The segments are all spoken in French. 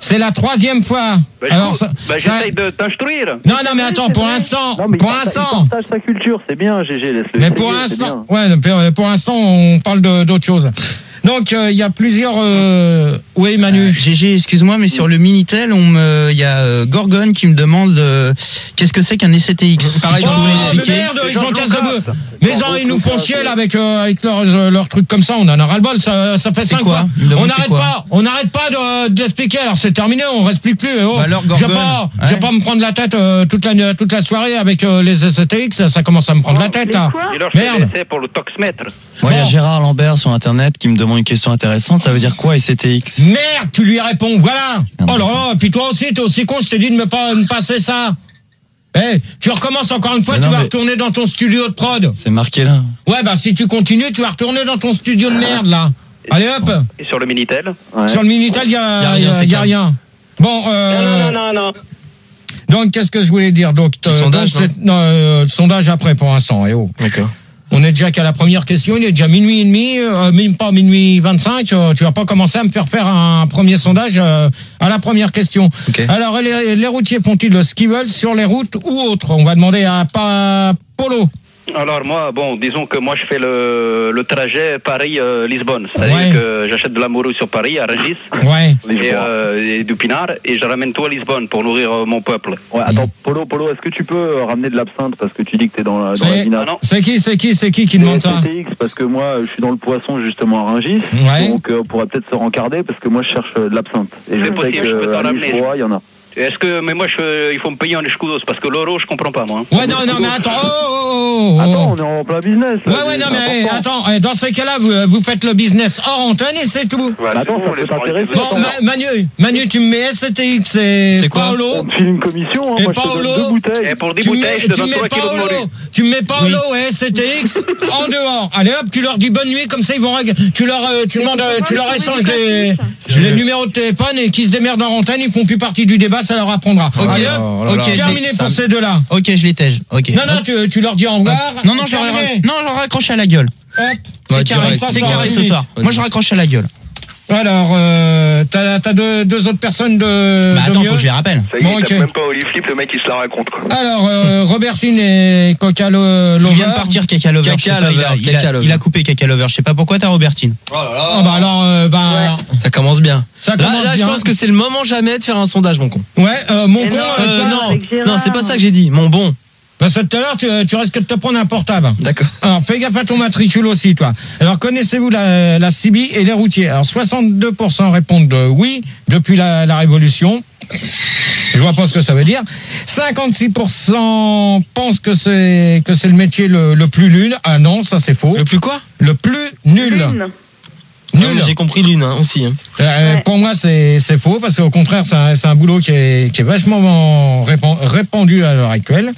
C'est la 3e fois. Alors, j'essaye de t'instruire. Non, mais attends, pour l'instant. Il partage sa culture, c'est bien, GG, laisse-le. Mais pour l'instant, pour l'instant, on parle d'autre chose. Donc, il y a plusieurs... Oui, Manu. GG, excuse-moi, mais sur le Minitel, il y a Gorgon qui me demande qu'est-ce que c'est qu'un SCTX. Pareil, mais merde, ils ont casse de bœuf. Mais ils nous font chier là avec leurs trucs comme ça, on en a ras-le-bol, ça fait 5 fois. On n'arrête pas de l'expliquer, alors c'est terminé, on l'explique plus. Oh. Alors, je vais pas me prendre la tête toute la soirée avec les SCTX, ça commence à me prendre la tête là. Merde. C'est pour le toxmètre. Moi, il y a Gérard Lambert sur Internet qui me demande une question intéressante. Ça veut dire quoi SCTX? Merde, tu lui réponds, voilà. Oh là là, puis toi aussi, t'es aussi con, je t'ai dit de me passer ça. Tu recommences encore une fois, tu vas retourner dans ton studio de prod. C'est marqué là. Ouais, si tu continues, tu vas retourner dans ton studio de merde là. Allez hop. Et sur le Minitel? Sur le Minitel, il y a rien. Bon, Non. Donc, qu'est-ce que je voulais dire? Donc, sondage après pour l'instant. D'accord. On est déjà qu'à la première question, il est déjà minuit et demi, même pas minuit 25, tu vas pas commencer à me faire un premier sondage à la première question. Okay. Alors, les routiers font-ils ce qu'ils veulent sur les routes ou autres? On va demander à Polo. Alors moi, disons que moi je fais le trajet Paris-Lisbonne. C'est-à-dire que j'achète de la morue sur Paris, à Rungis, et du pinard, et je ramène tout à Lisbonne pour nourrir mon peuple. Ouais, attends, Polo, est-ce que tu peux ramener de l'absinthe parce que tu dis que t'es dans la vinasse? C'est qui demande ça? SCTX, parce que moi je suis dans le poisson justement à Rungis, donc on pourrait peut-être se rencarder parce que moi je cherche de l'absinthe. Et c'est possible, je peux t'en ramener. Il y en a. Mais moi, il faut me payer en escudos, parce que l'euro, je comprends pas, moi. Ouais, non, mais attends, Attends, on est en plein business. Ouais, non, mais attends, dans ces cas-là, vous faites le business hors antenne et c'est tout. Voilà, attends, ça peut t'intéresser. Bon, Manu, tu me mets SCTX, c'est Paolo. On te file une commission, et moi Paolo, je te donne 2 bouteilles. Et pour 10 bouteilles, je te donne 3 kilos de morue. Tu me mets Paolo et SCTX en dehors. Allez hop, tu leur dis bonne nuit, comme ça ils vont tu leur échanges les numéros de téléphone et qui se démerdent en antenne, ils font plus partie du débat, ça leur apprendra. Ok, terminé pour ces deux-là. Ok, je les tège. Ok. Non, tu leur dis au revoir. Non, je leur raccroche à la gueule. Hop. C'est carré ce soir. Moi, je raccroche à la gueule. Alors, t'as deux autres personnes de. Attends, faut que je les rappelle. Ça y est, il tape même pas Oli Flip, le mec il se la raconte quoi. Alors, Robertine et Coca Lover. Il vient de partir Caca Lover. Il a coupé Caca Lover. Je sais pas pourquoi t'as Robertine. Oh là là. Ça commence bien. Là, je pense que c'est le moment jamais de faire un sondage, mon con. Ouais, mon con. Non, c'est pas ça que j'ai dit. Mon bon. Tout à l'heure, tu risques de te prendre un portable. D'accord. Alors, fais gaffe à ton matricule aussi, toi. Alors, connaissez-vous la CIBI et les routiers? Alors, 62% répondent oui, depuis la Révolution. Je vois pas ce que ça veut dire. 56% pensent que c'est le métier le plus nul. Ah non, ça c'est faux. Le plus quoi? Le plus nul. Nul. J'ai compris l'une aussi. Pour moi, c'est faux parce qu'au contraire, c'est un boulot qui est vachement répandu à l'heure actuelle.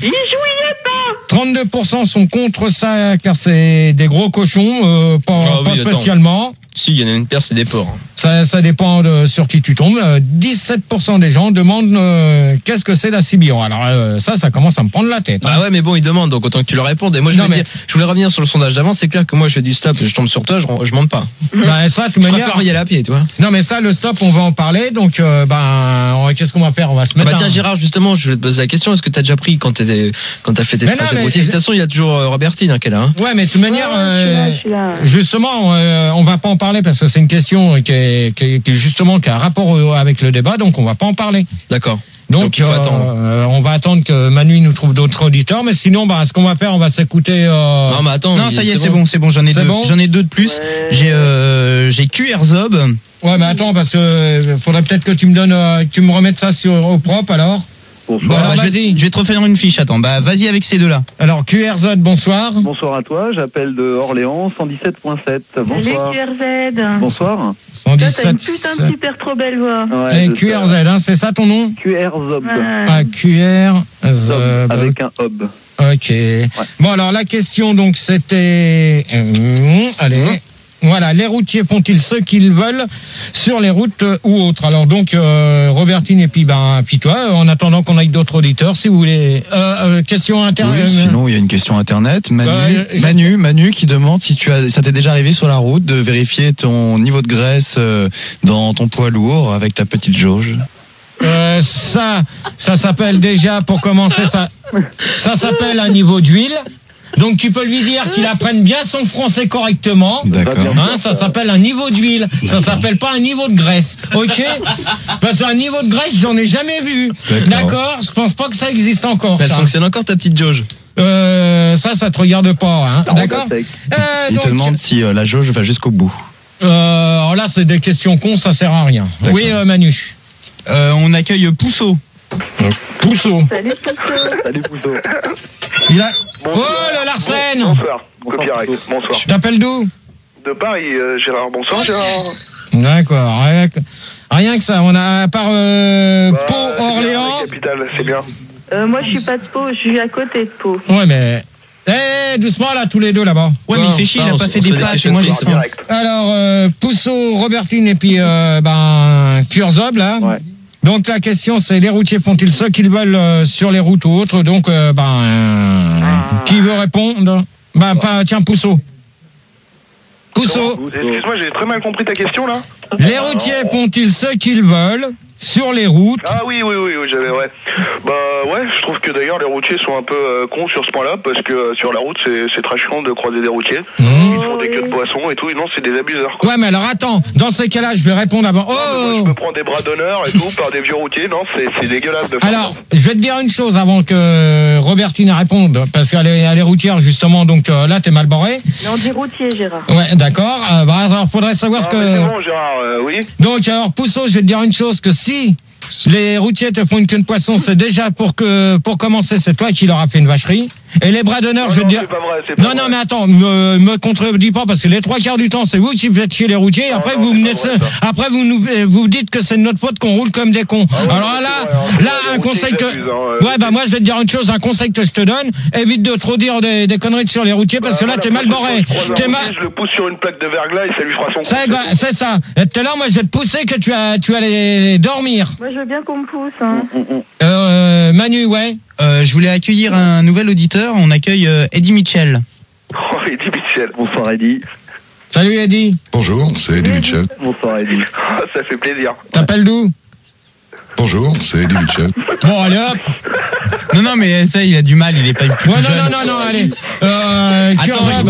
32% sont contre ça car c'est des gros cochons, pas spécialement. Si, il y en a une paire, c'est des porcs. Ça dépend sur qui tu tombes. 17% des gens demandent qu'est-ce que c'est la CIBI. Alors ça commence à me prendre la tête. Ah ouais, mais bon, ils demandent, donc autant que tu leur répondes. Et moi, je voulais revenir sur le sondage d'avant. C'est clair que moi, je fais du stop, je tombe sur toi, je monte pas. Ça, je préfère y aller à pied, tu vois. Non, mais ça, le stop, on va en parler. Donc, qu'est-ce qu'on va faire? On va se mettre. Tiens, Gérard, justement, je vais te poser la question. Est-ce que t'as déjà pris quand t'as fait tes trajets de routier? De toute façon, il y a toujours Robertine qui est là. Ouais, mais de toute manière, justement, on va pas en parler parce que c'est une question qui a un rapport avec le débat, donc on va pas en parler. D'accord. Donc il faut attendre. On va attendre que Manu nous trouve d'autres auditeurs, mais sinon, ce qu'on va faire, on va s'écouter. Non, mais attends. Non, ça y est, c'est bon. J'en ai deux de plus. J'ai QR Zob. Ouais, mais attends, parce que faudrait peut-être que tu me remettes ça au propre alors. Alors, vas-y. Je vais te refaire une fiche, attends. Vas-y avec ces deux-là. Alors, QRZ, bonsoir. Bonsoir à toi, j'appelle de Orléans, 117.7. Bonsoir. Les QRZ. Bonsoir. 117. T'as une putain de super trop belle voix. Ouais, QRZ, c'est ça ton nom? QR Zob. Ah, QR Zob. Avec un hub. Ok. Ouais. Bon, alors, la question, donc, c'était... allez... Voilà, les routiers font-ils ce qu'ils veulent sur les routes ou autres? Alors donc Robertine et puis toi, en attendant qu'on aille d'autres auditeurs, si vous voulez. Question internet. Oui, sinon il y a une question internet. Manu qui demande si ça t'est déjà arrivé sur la route de vérifier ton niveau de graisse dans ton poids lourd avec ta petite jauge. Ça s'appelle déjà, pour commencer, ça s'appelle un niveau d'huile. Donc tu peux lui dire qu'il apprenne bien son français correctement. D'accord. Hein, ça s'appelle un niveau d'huile. Ça s'appelle pas un niveau de graisse. Ok. Parce qu'un niveau de graisse, j'en ai jamais vu. D'accord. Je pense pas que ça existe encore. Elle fonctionne encore ta petite jauge. Ça te regarde pas. Hein. D'accord. Il te demande si la jauge va jusqu'au bout. Alors là, c'est des questions cons, ça sert à rien. D'accord. Oui, Manu. On accueille Pousseau. Pousseau. Salut, Pousseau. Salut Pousseau. Il a... Oh, le Larsen. Bonsoir. Copyright. Bonsoir. Tu t'appelles d'où? De Paris, Gérard. Bonsoir, Gérard. D'accord. Rien que ça. On a à part Pau, Orléans. La capitale, c'est bien. Moi, je suis pas de Pau, je suis à côté de Pau. Ouais, mais... doucement là, tous les deux là-bas. Ouais, mais il fait chier, il a pas fait des pages. Moi, j'ai direct. Alors, Pousseau, Robertine et puis Kurzob là. Ouais. Donc la question c'est, les routiers font-ils ce qu'ils veulent sur les routes ou autres? Donc qui veut répondre? Tiens, Pousseau. Excuse-moi, j'ai très mal compris ta question là. Les routiers font-ils ce qu'ils veulent sur les routes? Ah oui, j'avais, ouais. Bah ouais, je trouve que d'ailleurs les routiers sont un peu cons sur ce point-là, parce que sur la route c'est très chiant de croiser des routiers. Ils font des queues de poissons et tout, et non, c'est des abuseurs. Ouais, mais alors attends, dans ces cas-là, je vais répondre avant. Moi, je me prends des bras d'honneur et tout par des vieux routiers, non, c'est dégueulasse de faire Alors, ça. je vais te dire une chose avant que Robertine réponde, parce qu'elle est routière justement, donc là t'es mal barré. Mais on dit routier, Gérard. Ouais, d'accord. Alors faudrait savoir ce que... C'est bon, Gérard, oui. Donc alors Pousseau, je vais te dire une chose, que si les routiers te font une queue de poisson, c'est déjà pour commencer, c'est toi qui leur as fait une vacherie. Et les bras d'honneur, je vais te dire... C'est pas vrai, c'est pas vrai. Non, mais attends, me contredis pas, parce que les 3/4 du temps, c'est vous qui faites chier les routiers, et après vous dites que c'est de notre faute qu'on roule comme des cons. Alors là, un conseil que... moi je vais te dire une chose, un conseil que je te donne, évite de trop dire des conneries sur les routiers, parce que là t'es mal barré. Je le pousse sur une plaque de verglas et ça lui fera son coup. C'est ça. Et tout à l'heure, moi je vais te pousser que tu vas aller dormir. Moi, je veux bien qu'on me pousse. Hein. Manu, ouais. Je voulais accueillir un nouvel auditeur. On accueille Eddie Mitchell. Oh, Eddie Mitchell. Bonsoir Eddie. Salut Eddie. Bonjour, c'est Eddie Mitchell. Bonsoir Eddie. Ça fait plaisir. T'appelles d'où? Bonjour, c'est Eddie Mitchell. Bon, allez hop. Non, mais ça, il a du mal, il est pas plus jeune. Non, allez. Attends,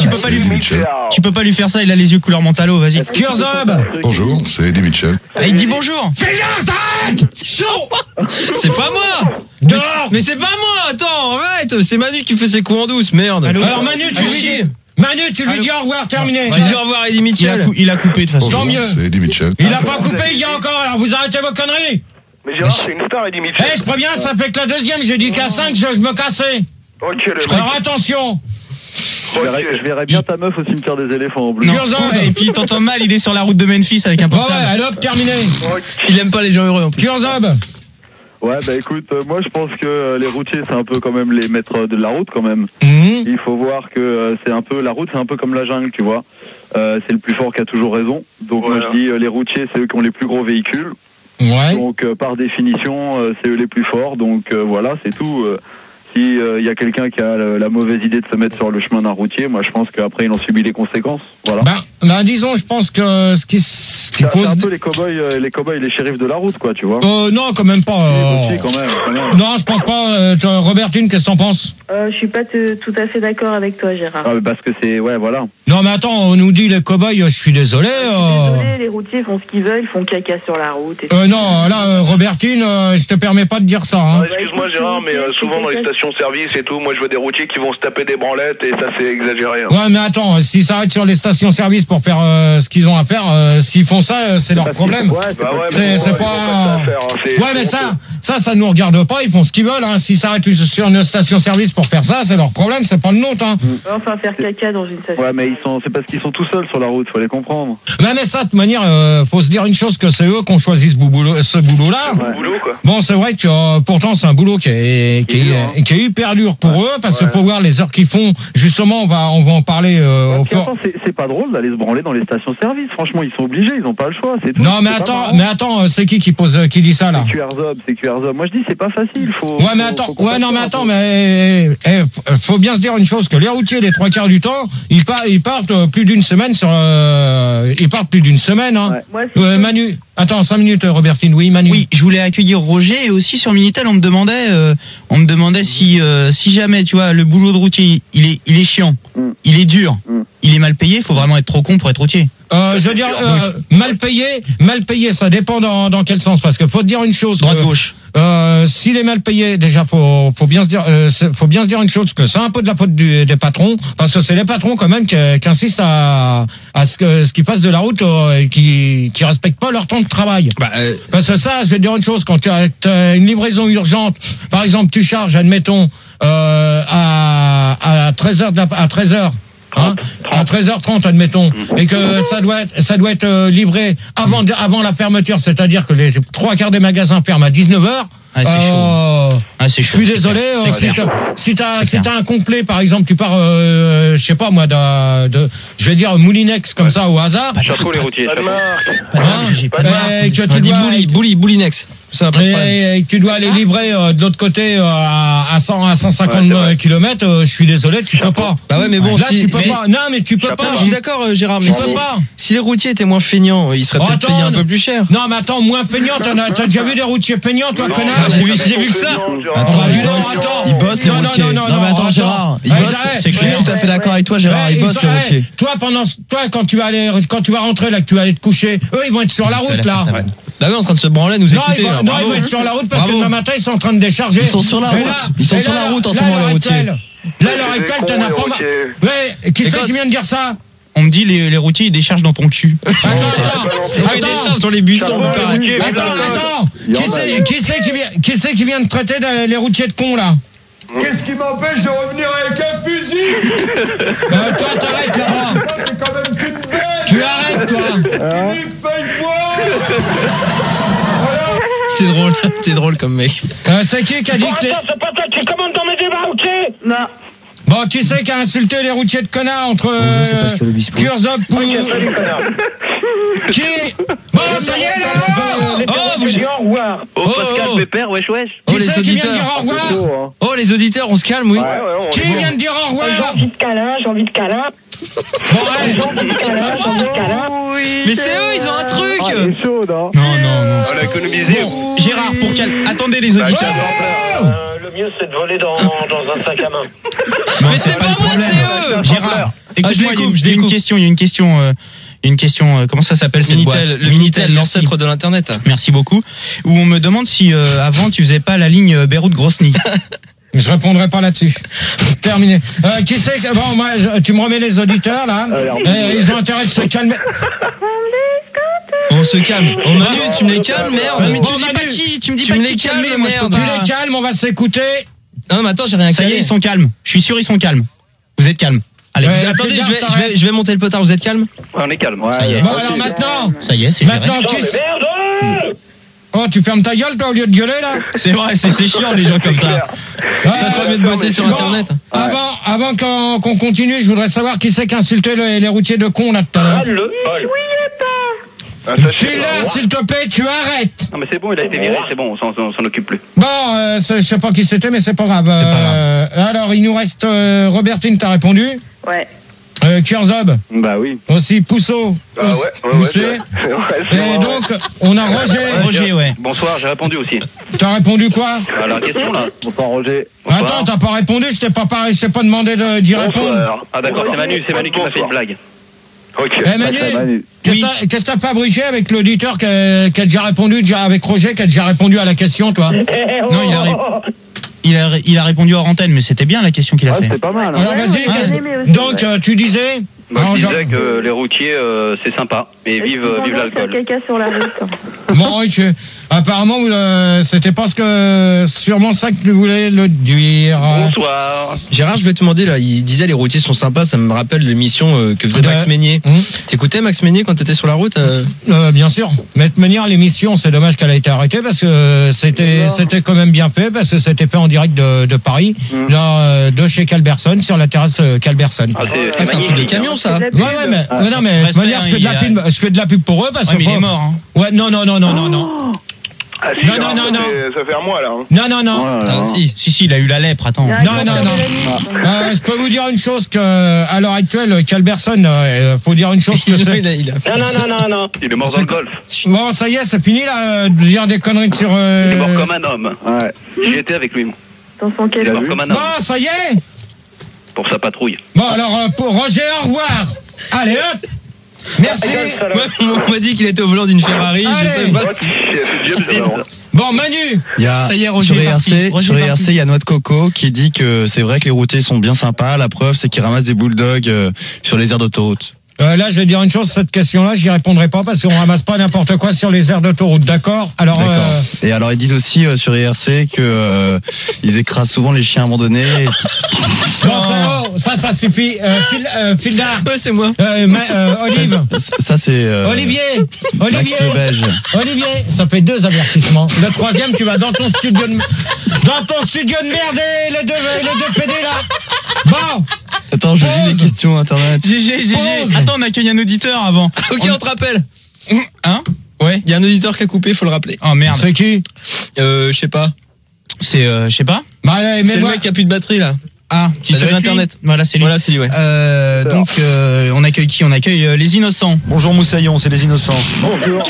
tu peux pas lui faire ça, il a les yeux couleur Mentalo, vas-y. Kurzob. Bonjour, c'est Eddie Mitchell. Il dit bonjour. Fais gaffe, arrête. Chaud. C'est pas moi. Dehors. Mais c'est pas moi, attends, arrête. C'est Manu qui fait ses coups en douce, merde. Alors Manu, tu lui dis au revoir, terminé. Tu dis au revoir Eddie Mitchell. Il a coupé de toute façon. Tant mieux. C'est Eddie Mitchell. Il a pas coupé, il y a encore, alors vous arrêtez vos conneries. Mais Gérard, c'est une star, Eddie Mitchell. Je préviens, ça fait que la deuxième, j'ai dit qu'à 5, je me cassais. Ok, Alors attention. Je verrais bien ta meuf au cimetière des éléphants en bleu. Et puis t'entends mal, il est sur la route de Memphis avec un portable. Ouais, allez hop, terminé. Il aime pas les gens heureux en plus. Kurzob. Ouais, écoute, moi je pense que les routiers c'est un peu quand même les maîtres de la route quand même. Il faut voir que c'est un peu la route, c'est un peu comme la jungle, tu vois. C'est le plus fort qui a toujours raison. Donc moi je dis les routiers c'est eux qui ont les plus gros véhicules. Ouais. Donc par définition c'est eux les plus forts. Donc voilà, c'est tout. Si y a quelqu'un qui a la mauvaise idée de se mettre sur le chemin d'un routier, moi je pense qu'après il en subit les conséquences. Voilà. Disons, je pense que ce qu'il faut... C'est un peu les cow-boys, les shérifs de la route, quoi, tu vois. Non, quand même pas. Quand même. Non, je pense pas. Robertine, qu'est-ce que t'en penses? Je suis pas tout à fait d'accord avec toi, Gérard. Parce que c'est... Ouais, voilà. Non, mais attends, on nous dit les cow-boys, je suis désolé. Désolé, les routiers font ce qu'ils veulent, ils font caca sur la route. Non, là, Robertine, je te permets pas de dire ça. Hein. Excuse-moi, Gérard, mais souvent dans les stations-service et tout, moi je vois des routiers qui vont se taper des branlettes et ça c'est exagéré. Hein. Ouais, mais attends, s'ils s'arrêtent sur les stations-service pour faire ce qu'ils ont à faire, s'ils font ça, c'est leur problème. C'est pas... Ouais, mais ça nous regarde pas, ils font ce qu'ils veulent. Hein. S'ils s'arrêtent sur une station-service pour faire ça, c'est leur problème, c'est pas le nôtre. Hein. Enfin, faire caca dans une station. Ouais, mais c'est parce qu'ils sont tout seuls sur la route, faut les comprendre. Mais ça, de toute manière, faut se dire une chose, que c'est eux qui ont choisi ce boulot-là. Bon, c'est vrai que pourtant, c'est un boulot qui est hyper dur pour eux, parce qu'il faut voir les heures qu'ils font. Justement, on va en parler. C'est pas drôle d'aller se branler dans les stations-service. Franchement, ils sont obligés, ils n'ont pas le choix. C'est tout. Non, mais attends, c'est qui dit ça là? C'est Kerzo. Moi je dis c'est pas facile. Faut bien se dire une chose, que les routiers, les 3/4 du temps, ils partent plus d'une semaine hein. Ouais. Manu, attends 5 minutes Robertine. Oui Manu. Oui, je voulais accueillir Roger, et aussi sur Minitel on me demandait si jamais tu vois le boulot de routier il est chiant, il est dur, il est mal payé, il faut vraiment être trop con pour être routier. Je veux dire, mal payé, ça dépend dans quel sens, parce que faut te dire une chose. Droite-gauche. S'il est mal payé, déjà faut bien se dire une chose, que c'est un peu de la faute des patrons, parce que c'est les patrons quand même qui insistent à ce qu'ils fassent de la route et qui respectent pas leur temps de travail. Parce que ça, je vais te dire une chose, quand tu as une livraison urgente, par exemple, tu charges, admettons, à 13h. Hein, à 13h30 admettons, et que ça doit être livré avant la fermeture, c'est-à-dire que les 3/4 des magasins ferment à 19h. C'est chaud. Je suis désolé, si t'as un complet, par exemple, tu pars, je sais pas moi, je vais dire Moulinex comme ça au hasard. Chapeau les routiers. Boulinex. Et tu dois aller livrer de l'autre côté à 150 km, je suis désolé, tu peux pas. Bah ouais, mais bon, là, tu peux pas. Non, mais tu peux pas. Je suis d'accord, Gérard, mais tu peux pas. Si les routiers étaient moins feignants, ils seraient peut-être payés un peu plus cher. Non, mais attends, moins feignants, t'as déjà vu des routiers feignants, toi, connard? J'ai vu que ça. Ils bossent les routiers. Non, mais attends, Gérard, ils bossent. C'est que je suis tout à fait d'accord avec toi, Gérard, ils bossent les routiers. Toi, quand tu vas rentrer là, que tu vas aller te coucher, eux, ils vont être sur la route là. Bah oui, en train de se branler, nous écouter. Non, ils vont être sur la route parce que demain matin, ils sont en train de décharger. Ils sont sur la route. Ils sont sur la route en ce moment, les routiers. Là, à l'heure actuelle, t'en as pas mal. Ouais, qui c'est qui vient de dire ça? On me dit les routiers ils déchargent dans ton cul. Attends, ils déchargent sur les buissons. Attends. Qui c'est qui vient de traiter les routiers de cons là? Qu'est-ce qui m'empêche de revenir avec un fusil? Toi, t'arrêtes là-bas. C'est quand même qu'une bête. Tu arrêtes, toi. T'es drôle comme mec. C'est qui a dit que les... C'est pas toi qui commande dans mes débats, ok? Non. Bon, qui c'est qui a insulté les routiers de connards entre Kurzop pour... Qui? Bon, ça y est, là. Pascal Pépère, wesh. Qui c'est qui vient de dire au revoir? Oh, les auditeurs, on se calme, oui. Qui vient de dire au revoir? J'ai envie de câlin. Bon, ouais. Mais c'est eux, ils ont un truc. C'est chaud, non? Non. On a économisé. Bon, Gérard, pour quel... Attendez les auditeurs. Le mieux, c'est de voler dans un sac à main. Mais c'est pas moi, c'est eux. Gérard, écoute-moi, il y a une question, comment ça s'appelle cette Minitel, boîte? le Minitel, l'ancêtre de l'internet. Merci beaucoup. Où on me demande si avant tu faisais pas la ligne Beyrouth-Grosny. Je répondrai pas là-dessus. Terminé. Qui c'est que... Bon, moi, tu me remets les auditeurs, là. Ils ont intérêt de se calmer. On se calme. Oh Manu, tu me les calmes, merde. Mais tu me dis pas qui, tu me dis pas qui calmer, moi je peux Tu pas. les calmes, on va s'écouter. Non, mais attends, j'ai rien Ça y est, calé. ils sont calmes. Je suis sûr, ils sont calmes. Vous êtes calmes. Allez, attendez, je vais monter le potard, vous êtes calme? On est calme. Ça y est. Bon, alors maintenant. Ça y est, c'est Maintenant, géré. qui c'est? Oh, tu fermes ta gueule, toi, au lieu de gueuler, là? C'est vrai, c'est chiant, les gens comme ça. Ça fait mieux de bosser sur Internet. Avant qu'on continue, je voudrais savoir qui c'est qui insultait les routiers de cons, là, tout à l'heure. File-là, s'il te plaît, tu arrêtes. Non, mais c'est bon, il a été viré, c'est bon, on s'en occupe plus. Bon, je sais pas qui c'était, mais c'est pas grave. Alors, il nous reste Robertine, t'as répondu? Ouais. Kurzob? Bah oui. Aussi Pousseau? Poussé. Et donc, on a Roger, ouais. Bonsoir, j'ai répondu aussi. T'as répondu quoi? Alors, question là. Bonsoir Roger. Attends, t'as pas répondu, je t'ai pas demandé d'y répondre. Ah d'accord, c'est Manu qui m'a fait une blague. Ok. Manu, qu'est-ce que t'as fabriqué avec l'auditeur qui a déjà répondu, avec Roger, qui a déjà répondu à la question, toi? Non, il a répondu hors antenne, mais c'était bien la question qu'il a fait. C'est pas mal. Alors vas-y, donc tu disais? Je disais que les routiers, c'est sympa, mais vive l'alcool. Caca sur la route. Bon, ok. Apparemment, c'était pas sûrement ça que tu voulais le dire. Bonsoir. Gérard, je vais te demander, là, il disait les routiers sont sympas, ça me rappelle l'émission que faisait Max Meignier. T'écoutais Max Meignier quand t'étais sur la route? Bien sûr. Mais de manière, l'émission, c'est dommage qu'elle a été arrêtée parce que c'était quand même bien fait, parce que c'était fait en direct de Paris, de chez Calberson, sur la terrasse Calberson. C'est un truc de camion, ça. Ouais, mais de manière, je fais de la pub pour eux parce que. Mais il est mort, hein. Ouais, non. Ah, si, non. Ça fait un mois, là. Hein. Non. Si, il a eu la lèpre, attends. Non. Je peux vous dire une chose à l'heure actuelle, Calberson, faut dire une chose que c'est. Non. Il est mort dans le golf. Bon, ça y est, c'est fini là, de dire des conneries sur. Il est mort comme un homme. Ouais. J'y étais avec lui. Dans son Il est mort comme un homme. Bon, ça y est. Pour sa patrouille. Bon, alors, pour Roger, au revoir. Allez, hop. Merci. On m'a dit qu'il était au volant d'une Ferrari. Allez. Je sais pas si. Bon, Manu. Ça y est, sur ERC, il y a Noix de Coco qui dit que c'est vrai que les routiers sont bien sympas. La preuve, c'est qu'ils ramassent des bulldogs sur les aires d'autoroute. Là, je vais dire une chose, cette question-là, j'y répondrai pas parce qu'on ramasse pas n'importe quoi sur les aires d'autoroute, d'accord ? Alors. Et alors, ils disent aussi sur ERC que ils écrasent souvent les chiens abandonnés. Non, ça suffit. Fildar. Ouais, c'est moi. Olive. Ça, c'est. Olivier. Max le Belge. Olivier, ça fait 2 avertissements. Le 3e, tu vas dans ton studio de merde et les deux PD là. Bon. Attends, je lis les questions internet. GG. Attends, on accueille un auditeur avant. Ok, on te rappelle. Hein ? Ouais. Il y a un auditeur qui a coupé, faut le rappeler. Oh merde. C'est qui ? Je sais pas. C'est je sais pas. Bah, allez, c'est le mec qui a plus de batterie là. Ah, qui sur internet. Voilà, c'est lui. Ouais. Donc on accueille qui ? On accueille les innocents. Bonjour Moussaillon, c'est les innocents. Bonjour.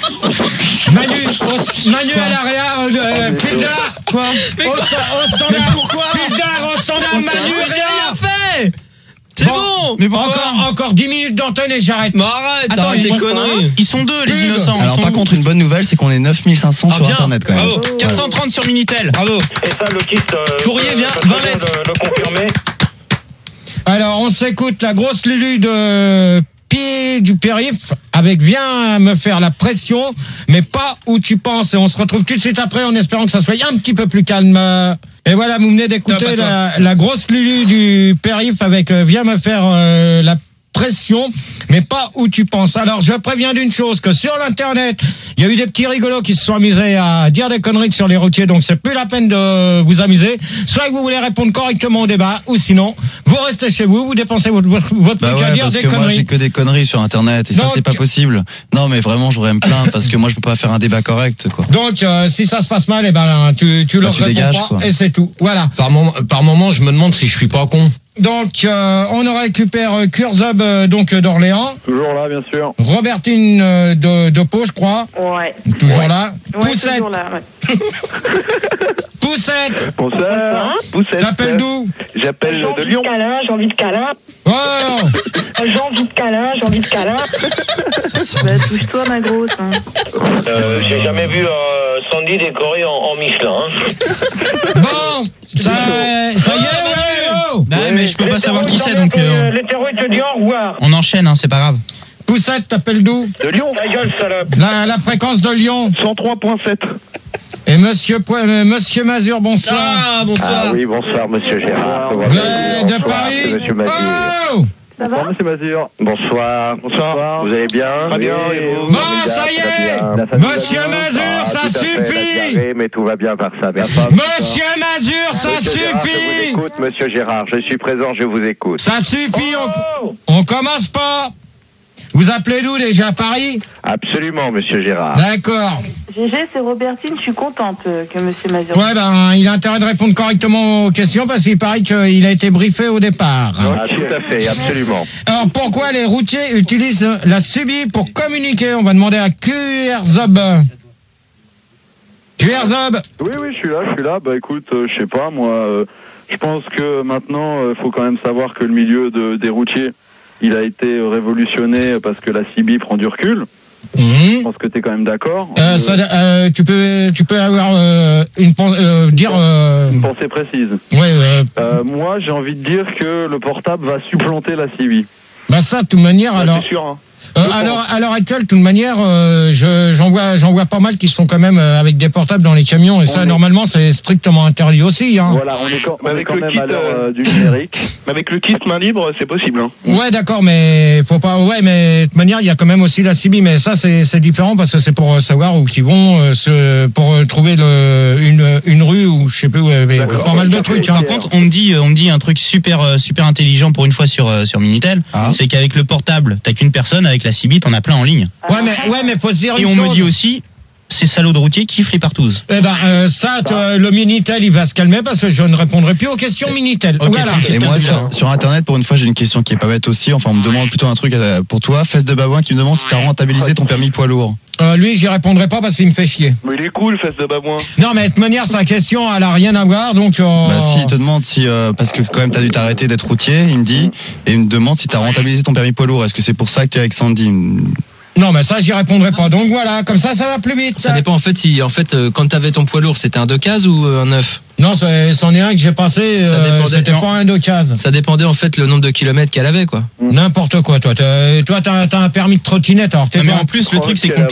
Manu à l'arrière, Fildar. Quoi ? Au standard. Pourquoi ? Fildar au standard, Manu. J'ai rien fait. C'est bon. Mais pourquoi ? Encore 10 minutes d'antenne et j'arrête. Mais arrête, attends, arrête tes conneries. Ils sont 2 les innocents. Alors par contre, une bonne nouvelle, c'est qu'on est 9500 sur internet quand même. Bravo. 430 sur Minitel. Bravo. Et ça, le kit. Courrier vient 20 mètres. Le confirmer. Alors, on s'écoute la grosse Lulu de Pied du Périph avec Viens me faire la pression, mais pas où tu penses. Et on se retrouve tout de suite après en espérant que ça soit un petit peu plus calme. Et voilà, vous venez d'écouter la grosse Lulu du Périph avec Viens me faire la pression, mais pas où tu penses. Alors, je préviens d'une chose, que sur l'internet, il y a eu des petits rigolos qui se sont amusés à dire des conneries sur les routiers, donc c'est plus la peine de vous amuser. Soit que vous voulez répondre correctement au débat, ou sinon, vous restez chez vous, vous dépensez votre truc à dire des conneries. Moi, j'ai que des conneries sur internet, et donc, ça, c'est pas possible. Non, mais vraiment, j'aurais me plaindre, parce que moi, je peux pas faire un débat correct, quoi. Donc, si ça se passe mal, eh ben, tu leur réponds pas, quoi. Et c'est tout. Voilà. Par moment, je me demande si je suis pas con. Donc, on récupère Kurzub d'Orléans. Toujours là, bien sûr. Robertine de Pau, je crois. Ouais. Toujours là. Ouais, Poussette. toujours là, ouais. Poussette. Bonsoir. Poussette. T'appelles d'où? J'appelle de Lyon. J'ai envie de câlin. Oh. J'ai envie de câlin. Bah, touche-toi, ma grosse. Hein. J'ai jamais vu Sandy décoré en Michelin. Hein. Bon, ça y est, ouais. Bah, mais je peux pas savoir qui c'est, donc. L'hétéro, il te dit au revoir. On enchaîne, hein, c'est pas grave. Poussette, t'appelles d'où? De Lyon. Ta gueule, salope. La fréquence de Lyon. 103.7. Et Monsieur Mazur, bonsoir. Ah, bonsoir. Ah oui, bonsoir, monsieur Gérard. De Paris. Monsieur Mazur. Oh. Ça va? Monsieur Mazur. Bonsoir. Bonsoir. Vous allez bien? Très bien. Bon, ça y est. Monsieur Mazur, ça suffit. Mais tout va bien par ça. Monsieur Mazur, ça suffit. Je vous écoute, monsieur Gérard. Je suis présent, je vous écoute. Ça suffit, on commence pas. Vous appelez d'où déjà, Paris? Absolument, monsieur Gérard. D'accord. GG, c'est Robertine, je suis contente que monsieur Mazur. Ouais, ben, il a intérêt de répondre correctement aux questions parce qu'il paraît qu'il a été briefé au départ. Ah, tout à fait, absolument. Alors, pourquoi les routiers utilisent la subie pour communiquer? On va demander à QRZob. QRZob. Oui, je suis là. Bah écoute, je sais pas, moi, je pense que maintenant, faut quand même savoir que le milieu des routiers, il a été révolutionné parce que la CB prend du recul. Je pense que tu es quand même d'accord. Tu peux avoir une pensée précise. Ouais. Moi, j'ai envie de dire que le portable va supplanter la CB. Bah ça, de toute manière, alors. C'est sûr, hein. À l'heure actuelle, de toute manière, j'en vois pas mal qui sont quand même avec des portables dans les camions et ça, normalement, c'est strictement interdit aussi. Hein. Voilà, on est quand même à l'heure du numérique. Mais avec le kit main libre, c'est possible. Hein. Ouais, d'accord, mais faut pas. Ouais, mais de toute manière, il y a quand même aussi la CB, mais ça, c'est différent parce que c'est pour savoir où ils vont, pour trouver une rue ou je sais plus où. Pas mal de trucs. Par contre, on me dit un truc super intelligent pour une fois sur Minitel, c'est qu'avec le portable, t'as qu'une personne. Avec la CB, t'en as plein en ligne. Ouais, mais faut se dire et une on chose. me dit aussi, ces salauds de routiers kiffent les partouzes. Eh ben, le Minitel, il va se calmer parce que je ne répondrai plus aux questions Minitel. Okay, voilà. Et moi, sur Internet, pour une fois, j'ai une question qui est pas bête aussi. Enfin, on me demande plutôt un truc pour toi. Fesse de babouin qui me demande si t'as rentabilisé ton permis poids lourd. Lui, j'y répondrai pas parce qu'il me fait chier. Mais il est cool, Fesse de babouin. Non, mais de toute manière, sa question, elle a rien à voir, donc. Bah si, il te demande si, parce que quand même, t'as dû t'arrêter d'être routier, il me dit, et il me demande si t'as rentabilisé ton permis poids lourd. Est-ce que c'est pour ça que t'es avec Sandy? Non, mais ça, j'y répondrai pas. Donc voilà, comme ça va plus vite. Ça dépend en fait si, quand t'avais ton poids lourd, c'était un 2 cases ou un 9? Non, c'en est un que j'ai passé, c'était pas un 2 cases. Ça dépendait en fait le nombre de kilomètres qu'elle avait, quoi. N'importe quoi, toi. T'as un permis de trottinette, alors mais en plus, le truc, c'est qu'on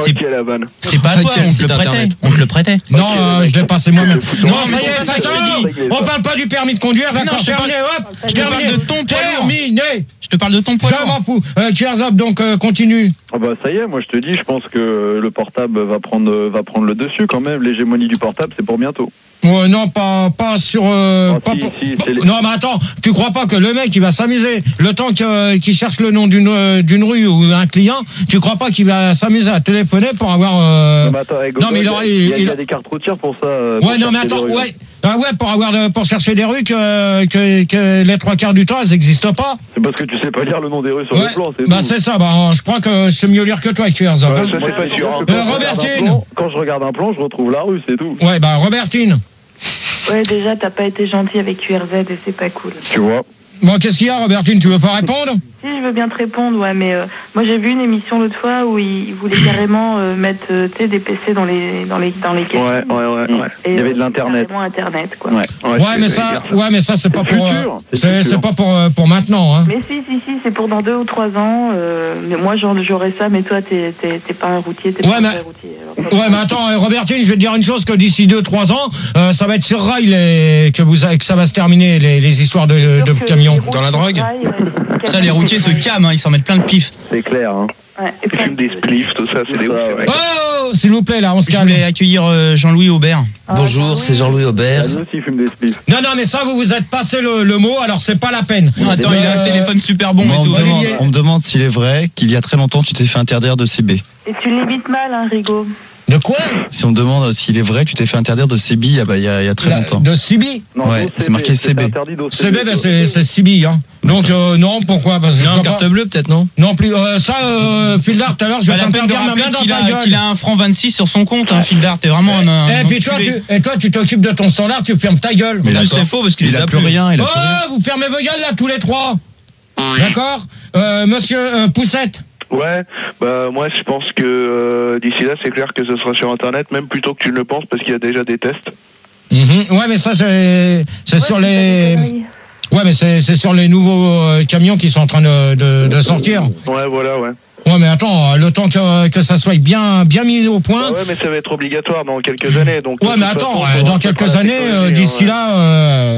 c'est pas toi, on te le prêtait. Non, je l'ai passé moi-même. Non, ça y est, ça on parle pas du permis de conduire, d'accord, terminé, hop, je te parle de ton poids lourd. Terminé. Je te parle de ton poids lourd. Je m'en fous. Kierzop, donc, continue. Ah bah ça y est, moi je te dis, je pense que le portable va prendre le dessus quand même. L'hégémonie du portable, c'est pour bientôt. Non, pas sur. Non, mais attends, tu crois pas que le mec il va s'amuser le temps qu'il cherche le nom d'une rue ou un client, tu crois pas qu'il va s'amuser à téléphoner pour avoir. Non, mais attends, Google, non, mais il y a des cartes routières pour ça. Ouais, non, mais attends, ouais. Ah ouais, pour chercher des rues que les 3/4 du temps elles n'existent pas. C'est parce que tu sais pas lire le nom des rues sur le plan. Bah c'est ça. Bah je crois que je sais mieux lire que toi, Kierzop. Ouais, ça c'est pas sûr. Robertine. Quand je regarde un plan, je retrouve la rue, c'est tout. Ouais, bah Robertine. Ouais, déjà t'as pas été gentil avec QRZ et c'est pas cool. Tu vois. Bon, qu'est-ce qu'il y a, Robertine? Tu veux pas répondre? Si, je veux bien te répondre, ouais, mais moi j'ai vu une émission l'autre fois où ils voulaient carrément mettre des PC dans les caisses. Ouais. Et, il y avait de l'internet. Carrément internet, quoi. Mais ça c'est pas pour c'est pas pour maintenant, hein. Mais si, c'est pour dans 2 ou 3 ans. Mais moi j'aurais ça, mais toi t'es pas un routier, t'es pas un vrai routier. Ouais, mais attends, Robertine, je vais te dire une chose, que d'ici 2-3 ans, ça va être sur rail que ça va se terminer les histoires de camions. Dans la drogue. Ça, les routiers se calment, ils s'en mettent plein de pif. C'est clair, hein. Ouais, ils fument des spliffs, tout ça, c'est des ouf. Oh, s'il vous plaît, là, on se calme. Je voulais accueillir Jean-Louis Aubert. Bonjour, c'est Jean-Louis Aubert. Lui aussi, il fume des spliffs. Non, mais ça, vous êtes passé le mot, alors c'est pas la peine. Attends, il a un téléphone super bon. Moi, on me demande s'il est vrai qu'il y a très longtemps, tu t'es fait interdire de CB. Et tu l'imites mal, hein, Rigaud. De quoi? Si on me demande s'il est vrai, tu t'es fait interdire de CB il y a très longtemps. De CB? Ouais, c'est marqué CB. CB, ben c'est CB, hein. Donc, non, pourquoi? Parce que carte bleue, peut-être, non? Non plus. Fildar, tout à l'heure, je vais t'interdire ma main dans ta gueule. Il a un franc 26 sur son compte, hein, Fildar. T'es vraiment un. Et puis toi, tu t'occupes de ton standard, tu fermes ta gueule. Mais c'est faux parce qu'il a plus rien. Vous fermez vos gueules, là, tous les trois. D'accord? Monsieur Poussette. Ouais, bah moi je pense que d'ici là c'est clair que ce sera sur internet, même plutôt que tu ne le penses, parce qu'il y a déjà des tests. Ouais, mais ça c'est sur les. Ouais, mais c'est sur les nouveaux camions qui sont en train de sortir. Ouais, voilà, ouais. Ouais, mais attends, le temps que ça soit bien mis au point. Ouais, mais ça va être obligatoire dans quelques années. Donc ouais, mais attends, dans quelques années, d'ici là,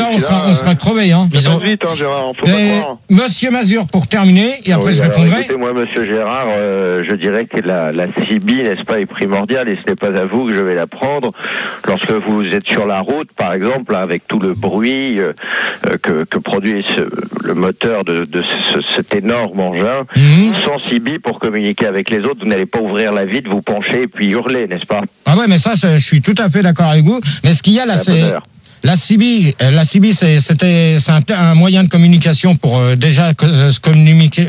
on sera crevés, hein. Ils ont vite, hein, Gérard. Faut pas croire. Monsieur Mazur, pour terminer, et après je répondrai. Écoutez, moi, Monsieur Gérard, je dirais que la CB, n'est-ce pas, est primordiale, et ce n'est pas à vous que je vais la prendre. Lorsque vous êtes sur la route, par exemple, avec tout le bruit que produit le moteur de cet énorme engin, sans CB pour communiquer avec les autres, vous n'allez pas ouvrir la vitre, vous pencher et puis hurler, n'est-ce pas? Ah ouais, mais ça, je suis tout à fait d'accord avec vous. Mais ce qu'il y a là, c'est la CB. La CB, c'est un moyen de communication pour déjà se communiquer.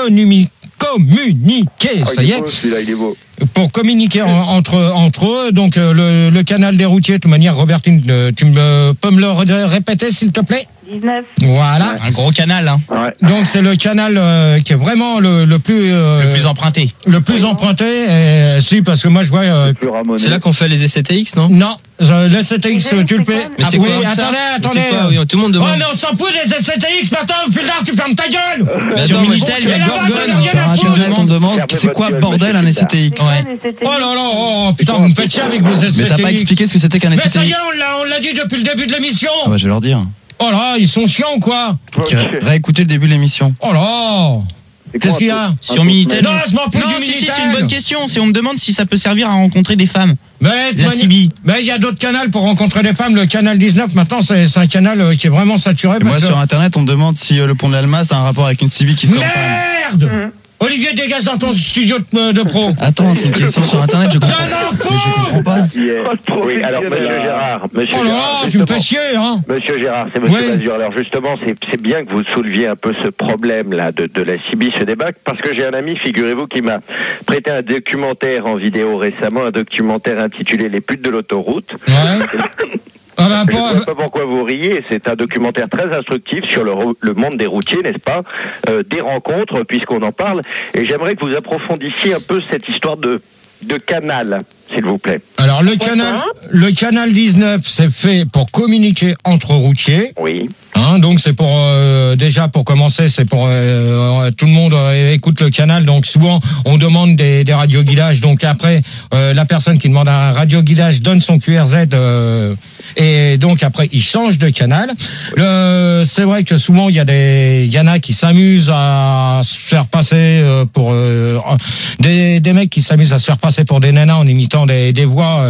Ça y est. Celui-là, il est beau. Pour communiquer entre eux. Donc le canal des routiers. De toute manière, Robertine, tu peux me le répéter, s'il te plaît? 19. Voilà. Un gros canal, hein. Ouais. Donc c'est le canal qui est vraiment le plus emprunté. Le plus emprunté. Si, parce que moi je vois. C'est là qu'on fait les essais TX, non? Non. Les SCTX, tu le fais. Mais c'est oui, quoi? Attendez. Oui, tout le monde demande. Oh, mais on s'en fout des SCTX, maintenant, Fildar, tu fermes ta gueule! Sur Minitel, il y a Gorgon. Sur Internet, on me demande c'est quoi bordel un SCTX? Oh là là, putain, vous me faites chier avec vos SCTX. Mais t'as pas expliqué ce que c'était qu'un SCTX. Mais ça y est, on l'a dit depuis le début de l'émission. Ah bah, je vais leur dire. Oh là, ils sont chiants, quoi. Réécoutez le début de l'émission. Oh là. Qu'est-ce qu'il y a? Sur Minitel? Non, je m'en fous du Minitel. Si, c'est une bonne question. Si on me demande si ça peut servir à rencontrer des femmes. Mais la CB. Mais il y a d'autres canaux pour rencontrer des femmes. Le canal 19, maintenant, c'est un canal qui est vraiment saturé. Et moi, sur Internet, on me demande si le pont de l'Alma, a un rapport avec une CB qui serait Merde! Olivier, dégage dans ton studio de pro. Attends, c'est une question sur Internet, je comprends. Je comprends pas. Oui, alors Monsieur Gérard, tu me fais chier, hein. Monsieur Gérard, c'est Monsieur Mazur. Alors justement, c'est bien que vous souleviez un peu ce problème-là de la CB, ce débat, parce que j'ai un ami, figurez-vous, qui m'a prêté un documentaire en vidéo récemment, un documentaire intitulé Les putes de l'autoroute. Je ne sais pas pourquoi vous riez, c'est un documentaire très instructif sur le monde des routiers, n'est-ce pas, des rencontres, puisqu'on en parle, et j'aimerais que vous approfondissiez un peu cette histoire de canal, s'il vous plaît. Alors le canal 19, c'est fait pour communiquer entre routiers. Oui. Donc c'est pour déjà pour commencer, c'est pour tout le monde écoute le canal. Donc souvent on demande des radioguidages. Donc après la personne qui demande un radioguidage donne son QRZ et donc après il change de canal. C'est vrai que souvent il y en a qui s'amusent à se faire passer pour des mecs qui s'amusent à se faire passer pour des nanas en imitant des voix.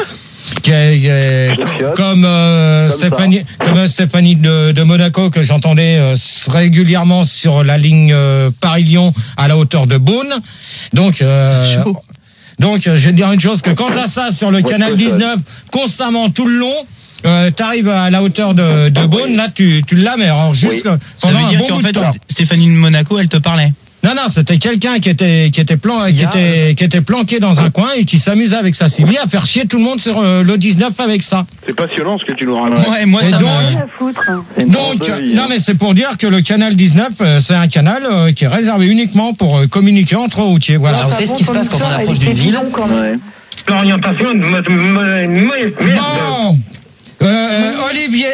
Comme Stéphanie de Monaco que j'entendais régulièrement sur la ligne Paris-Lyon à la hauteur de Beaune. Donc je vais te dire une chose, que quand t'as ça sur le canal 19 constamment tout le long, t'arrives à la hauteur de Beaune, là tu la mets. Alors juste ça veut dire qu'en fait Stéphanie de Monaco elle te parlait. Non, c'était quelqu'un qui était planqué dans un coin et qui s'amusait avec sa CB à faire chier tout le monde sur le 19 avec ça. C'est passionnant ce que tu nous racontes. Ouais, moi ça donc, non mais c'est pour dire que le canal 19, c'est un canal qui est réservé uniquement pour communiquer entre routiers. Voilà. Alors, vous savez ce qui se passe quand on approche d'une ville? L'orientation de Bon. Olivier,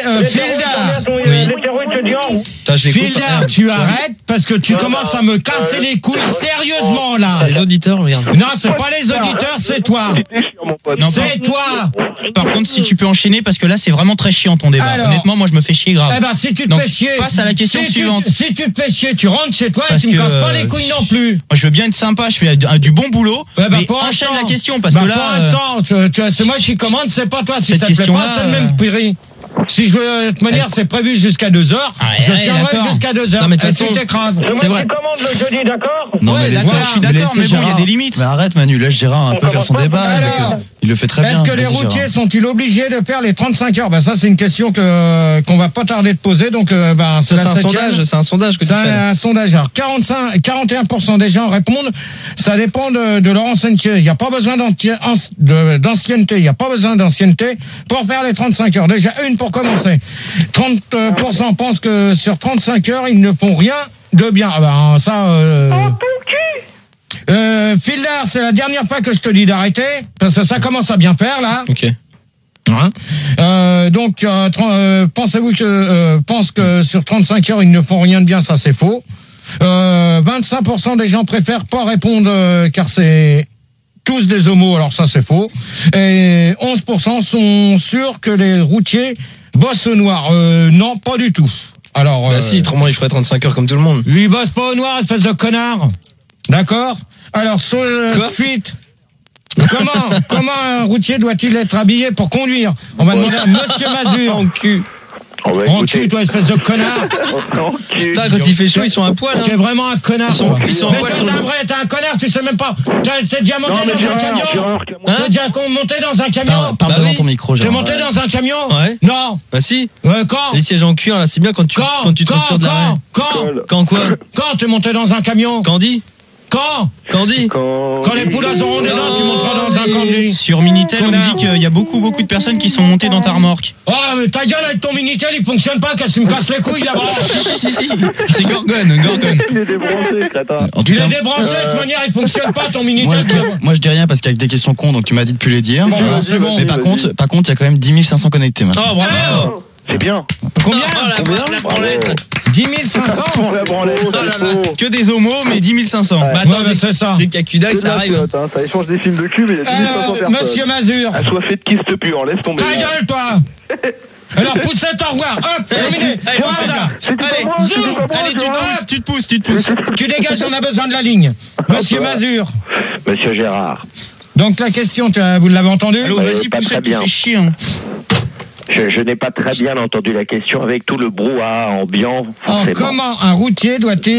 Fildar, tu arrêtes parce que tu commences à me casser les couilles sérieusement là. C'est les auditeurs, regarde. Non, c'est pas les auditeurs, c'est toi. C'est toi. Par contre, si tu peux enchaîner, parce que là, c'est vraiment très chiant ton débat. Alors, honnêtement, moi, je me fais chier grave. Eh ben, si tu te fais chier, passe à la question suivante. Si tu te fais chier, tu rentres chez toi et tu me casses pas les couilles non plus. Moi, je veux bien être sympa, je fais du bon boulot. Mais enchaîne la question, parce que là. Pour l'instant, c'est moi qui commande, c'est pas toi. Si ça te plaît pas, c'est le même prix. Si je veux, de toute manière, c'est prévu jusqu'à 2h. Je tiendrai jusqu'à 2h. Non, mais de toute façon, tu t'écrases. C'est vrai. Tu commandes le jeudi, d'accord? Non, mais d'accord, je suis d'accord, mais bon, il y a des limites. Mais arrête, Manu, laisse Gérard un peu faire son débat. Il le fait très bien. Est-ce que les routiers sont-ils obligés de faire les 35 heures? Ça, c'est une question qu'on va pas tarder de poser. Donc, c'est un sondage que tu fais. C'est un sondage. Alors, 41% des gens répondent. Ça dépend de leur ancienneté. Il n'y a pas besoin d'ancienneté. Il n'y a pas besoin d'ancienneté pour faire les 35 heures. Déjà, une pour commencer. 30% pensent que sur 35 heures, ils ne font rien de bien. Fildar, c'est la dernière fois que je te dis d'arrêter, parce que ça commence à bien faire, là. Ok. Donc, pensez-vous que pense que sur 35 heures, ils ne font rien de bien, ça c'est faux. 25% des gens préfèrent pas répondre, car c'est tous des homos, alors ça c'est faux. Et 11% sont sûrs que les routiers bossent au noir. Non, pas du tout. Alors, si, autrement il ferait 35 heures comme tout le monde. Lui, il bosse pas au noir, espèce de connard. D'accord? Alors, suite. Comment un routier doit-il être habillé pour conduire? On va demander à Monsieur Mazur. En cul. En cul, toi, espèce de connard. Putain, quand il fait chaud, ils sont à poil. T'es vraiment un connard. Ils sont à poil. Mais t'es un connard, tu sais même pas. T'es déjà monté dans un camion? T'es déjà monté dans un camion? Parle devant ton micro, T'es monté dans un camion? Ouais. Non. Bah si. Quand? Les sièges en cuir, là, c'est bien quand tu transpires de l'arrêt. Quand quoi? Quand t'es monté dans un camion? Candy? Quand les poulas auront des dents, tu monteras dans un Candy. Sur Minitel, on me dit qu'il y a beaucoup de personnes qui sont montées dans ta remorque. Oh, mais ta gueule avec ton Minitel, il fonctionne pas, qu'est-ce que tu me casses les couilles là-bas? Si. C'est Gorgon. Il est débranché, crétin. Il est débranché, de toute manière, il fonctionne pas ton Minitel. Moi, je dis rien parce qu'avec des questions cons, donc tu m'as dit de plus les dire. C'est bon. Mais par contre, il y a quand même 10 500 connectés maintenant. Oh, bravo! C'est bien. Combien? La branlette. 10 500. Que des homos, mais 10 500. Bah attends, c'est ça. Dès qu'il y a Cudac, ça arrive. Ça échange des films de cul, mais il y a 10 500 personnes. Monsieur Mazur. Assoiffé de kyste pur, laisse tomber. Ta gueule, toi. Alors, pousse au revoir. Hop, terminé. Allez, zoom. Allez, tu te pousses. Tu dégages, on a besoin de la ligne. Monsieur Mazur. Monsieur Gérard. Donc, la question, vous l'avez entendue? Allô, vas-y, Poussette, tu fais chier. Je n'ai pas très bien entendu la question avec tout le brouhaha ambiant. Comment un routier doit-il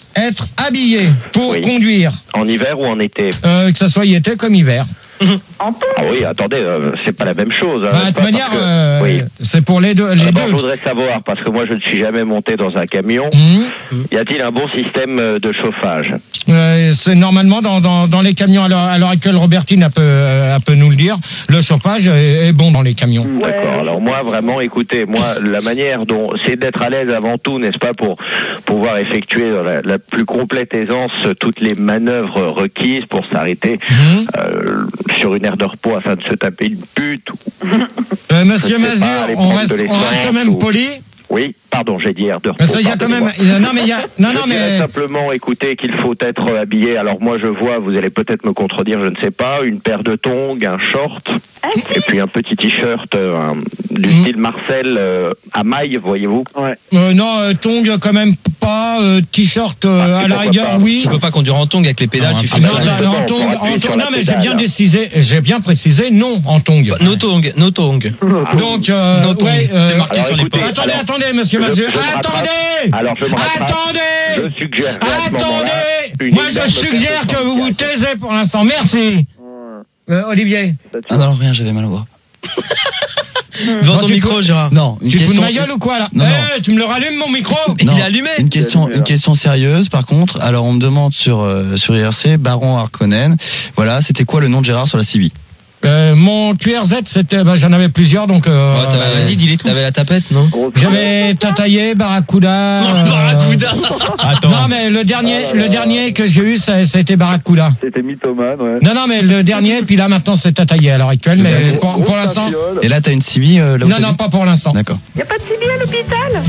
être habillé pour conduire. En hiver ou en été? Que ça soit été comme hiver. Ah oui, attendez, c'est pas la même chose. De toute manière, c'est pour les deux. Je voudrais savoir, parce que moi je ne suis jamais monté dans un camion, y a-t-il un bon système de chauffage? C'est normalement dans les camions à l'heure actuelle, Robertine peut nous le dire, le chauffage est bon dans les camions. D'accord, alors moi vraiment, écoutez, la manière dont c'est d'être à l'aise avant tout, n'est-ce pas, pour pouvoir effectuer la plus complète aisance toutes les manœuvres requises pour s'arrêter sur une aire de repos afin de se taper une pute. Monsieur Mazur, on reste quand même poli. Oui, pardon, j'ai dit air de repos. Il y a quand même. Je simplement, écoutez, qu'il faut être habillé. Alors moi, je vois, vous allez peut-être me contredire, je ne sais pas, une paire de tongs, un short, et puis un petit t-shirt du style Marcel à mailles, voyez-vous. Non, tongs quand même pas. T-shirt à la rigueur, oui. Tu peux pas conduire en tongs avec les pédales. Tu fais non, mais j'ai bien précisé, non en tongs. No tongs. Donc, c'est marqué sur les portes. Attendez, monsieur Mazur. Alors, je suggère. Moi, je suggère que vous vous taisez pour l'instant. Merci. Olivier. Ah non, rien, j'avais mal à voir. Devant ton micro, Gérard. Non, tu te fous de ma gueule ou quoi là? Tu me le rallumes mon micro? Il est allumé. Une question sérieuse par contre. Alors on me demande sur IRC, Baron Harkonnen. Voilà, c'était quoi le nom de Gérard sur la CB? Mon QRZ, c'était, j'en avais plusieurs, donc. Vas-y, dis-les tous. T'avais la tapette, non? J'avais Tataillé, Barracuda. Barracuda. Attends. Non, mais le dernier que j'ai eu, ça a été Barracuda. C'était mythomane, ouais. Non, mais le dernier, puis là maintenant c'est Tataillé à l'heure actuelle, mais pour l'instant. Et là, t'as une CB là où Non, pas pour l'instant. D'accord. Y a pas de CB à l'hôpital?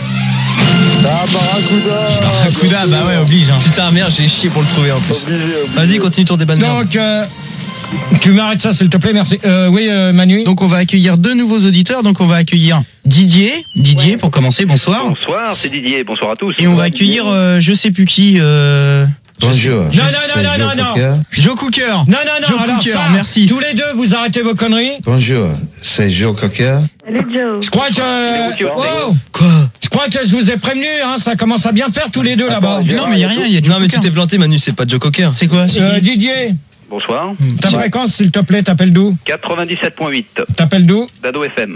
Barracuda, bah ouais, oblige. Putain, merde, j'ai chié pour le trouver en plus. Vas-y, continue ton débat de merde. Donc. Tu m'arrêtes ça s'il te plaît, merci. Oui, Manu. Donc on va accueillir deux nouveaux auditeurs. Donc on va accueillir Didier pour commencer, bonsoir. Bonsoir, c'est Didier, bonsoir à tous. Et on va accueillir je sais plus qui. Bonjour. Non. Joe Cooker. Non. Joe Alors Cooker, ça, merci. tous les deux, vous arrêtez vos conneries. Bonjour, c'est Joe Cooker. Salut Joe. Je crois que. Quoi? Je crois que je vous ai prévenu, ça commence à bien faire tous les deux là-bas. Non, mais y a rien. Non, mais tu t'es planté, Manu, c'est pas Joe Cocker. C'est quoi? Didier. Bonsoir. Ta fréquence, s'il te plaît, t'appelles d'où? 97.8. T'appelles d'où? d'Ado FM.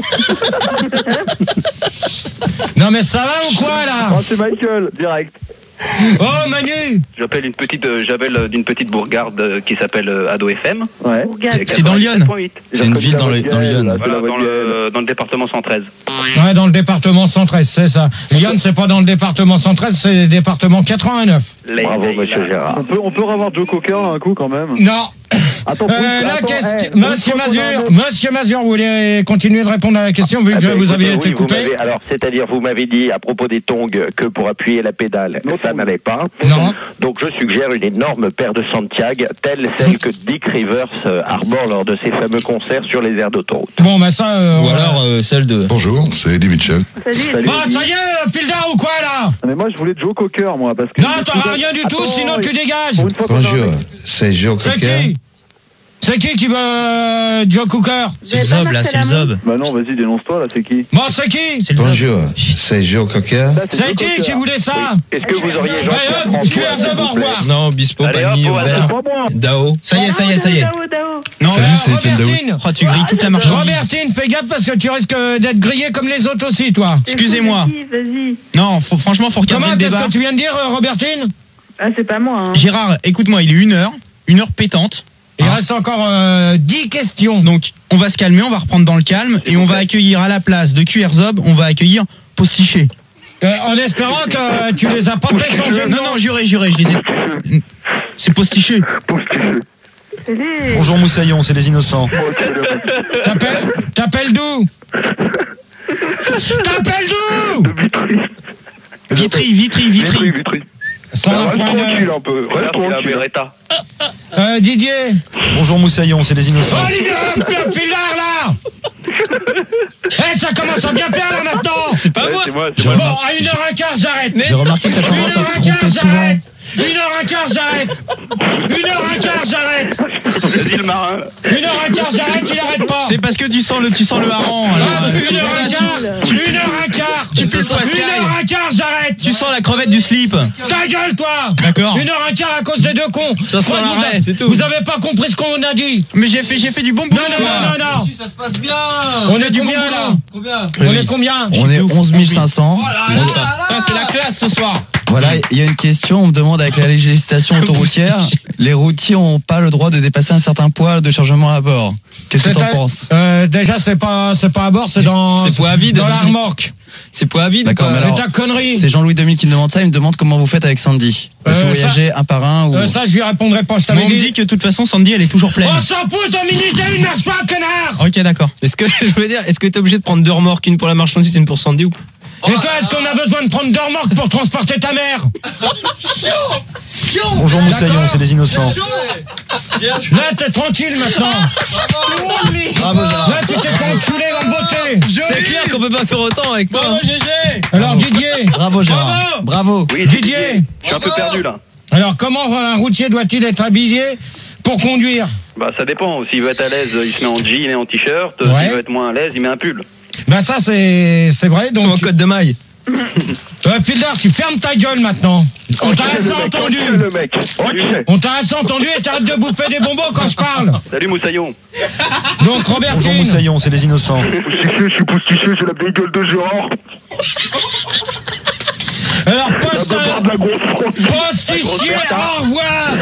Non mais ça va ou quoi là? C'est Michael, direct. Oh Manu! J'appelle d'une petite bourgade qui s'appelle Ado FM. Ouais. C'est dans Lyon. C'est une ville dans Lyon. Voilà, dans le département 113. Ouais, dans le département 113, c'est ça. Lyon, c'est pas dans le département 113, c'est le département 89. Bravo, monsieur Gérard. On peut revoir Joe Cocker un coup quand même. Non. Monsieur Mazur, vous voulez continuer de répondre à la question vu que vous aviez été coupé? Alors, c'est-à-dire, vous m'avez dit à propos des tongs que pour appuyer la pédale, ça n'allait pas. Non. Donc, je suggère une énorme paire de Santiago, telle celle que Dick Rivers arbore lors de ses fameux concerts sur les aires d'autoroute. Bon, bah ça. Ou alors celle de. Bonjour, c'est Eddie Mitchell. Salut. Bah, ça y est, Pildar ou quoi là? Mais moi, je voulais Joe Cocker, moi, parce que. Non, t'auras rien du tout, sinon tu dégages. Bonjour, c'est Joe Cocker. C'est qui veut Joe Cooker? C'est le Zob là, c'est le Zob. Bah non, vas-y, dénonce-toi là, c'est qui? Bon, c'est qui? Bonjour, c'est Joe Cocker. C'est qui voulait ça? Est-ce que vous auriez QRZ, au revoir. Non, Bispo, Pagny, Aubert, Dao. Ça y est. Dao. Non, salut, c'est Étienne Daoud. Oh, tu grilles toute la marchandise. Robertine, fais gaffe parce que tu risques d'être grillé comme les autres aussi, toi. Excusez-moi. Vas-y. Non, franchement, faut regarder le débat. Qu'est-ce que tu viens de dire, Robertine? Ah, c'est pas moi. Gérard, écoute-moi, il est 1 heure pétante. Il reste encore 10 questions. Donc, on va se calmer, on va reprendre dans le calme et on va accueillir à la place de QRZob, on va accueillir Postiché. En espérant que tu les as pas fait sans jeu. Non, juré, je les ai. C'est Postiché. Bonjour Moussaillon, c'est les innocents. T'appelles d'où? Vitry. Tranquille un peu. Didier. Bonjour Moussaillon, c'est les innocents. Olivier, Pildar là. Ça commence à bien faire là maintenant. C'est pas moi. Bon, à 1h15 j'arrête. J'ai remarqué que t'as tendance à te tromper souvent. 1h15 j'arrête. Vas-y le marin. 1h15, j'arrête, il arrête pas. C'est parce que tu sens le hareng. 1h15. Tu fais quoi, 1h15, j'arrête. Tu sens la crevette du slip. Ta gueule, toi. D'accord. 1h15 à cause des deux cons. Ça sent l'arrêt, c'est tout. Vous avez pas compris ce qu'on a dit. Mais j'ai fait du bon boulot. Non. Si, ça se passe bien. On est combien là? On est combien? On est 11 500. C'est la classe ce soir. Voilà, il y a une question, on me demande avec la législation autoroutière, les routiers n'ont pas le droit de dépasser un certain poids de chargement à bord. Qu'est-ce que t'en penses? Déjà, c'est pas à bord, c'est dans la remorque. C'est poids à vide. D'accord, mais alors, ta connerie. c'est Jean-Louis 2000 qui me demande ça, il me demande comment vous faites avec Sandy. Est-ce que vous voyagez un par un ou... Ça, je lui répondrai pas, je t'avais dit. On me dit que de toute façon, Sandy, elle est toujours pleine. On s'en pousse, Dominique, il ne marche pas, connard. Ok, d'accord. Est-ce que t'es obligé de prendre 2 remorques, une pour la marchandise et une pour Sandy ou pas? Et toi, est-ce qu'on a besoin de prendre 2 remorques pour transporter ta mère? Bonjour Moussaillon, c'est des innocents. Là, t'es tranquille maintenant. Bravo Gérard. Là, tu t'es fait enculer en beauté. C'est clair qu'on peut pas faire autant avec toi. Bravo GG. Alors Didier. Bravo Gérard. Bravo. Oui, Didier. Je suis un peu perdu là. Alors, comment un routier doit-il être habillé pour conduire? Bah ça dépend. S'il veut être à l'aise, il se met en jean et en t-shirt. Ouais. S'il veut être moins à l'aise, il met un pull. Ben ça, c'est vrai. Donc, En code de maille. Fildar, tu fermes ta gueule maintenant. On t'a assez entendu. Le mec. On t'a assez entendu et t'arrêtes de bouffer des bonbons quand je parle. Salut Moussaillon. Donc Robertine. Bonjour Moussaillon, c'est des innocents. Je suis postiché, j'ai la belle gueule de Gérard. Alors postichier, au revoir.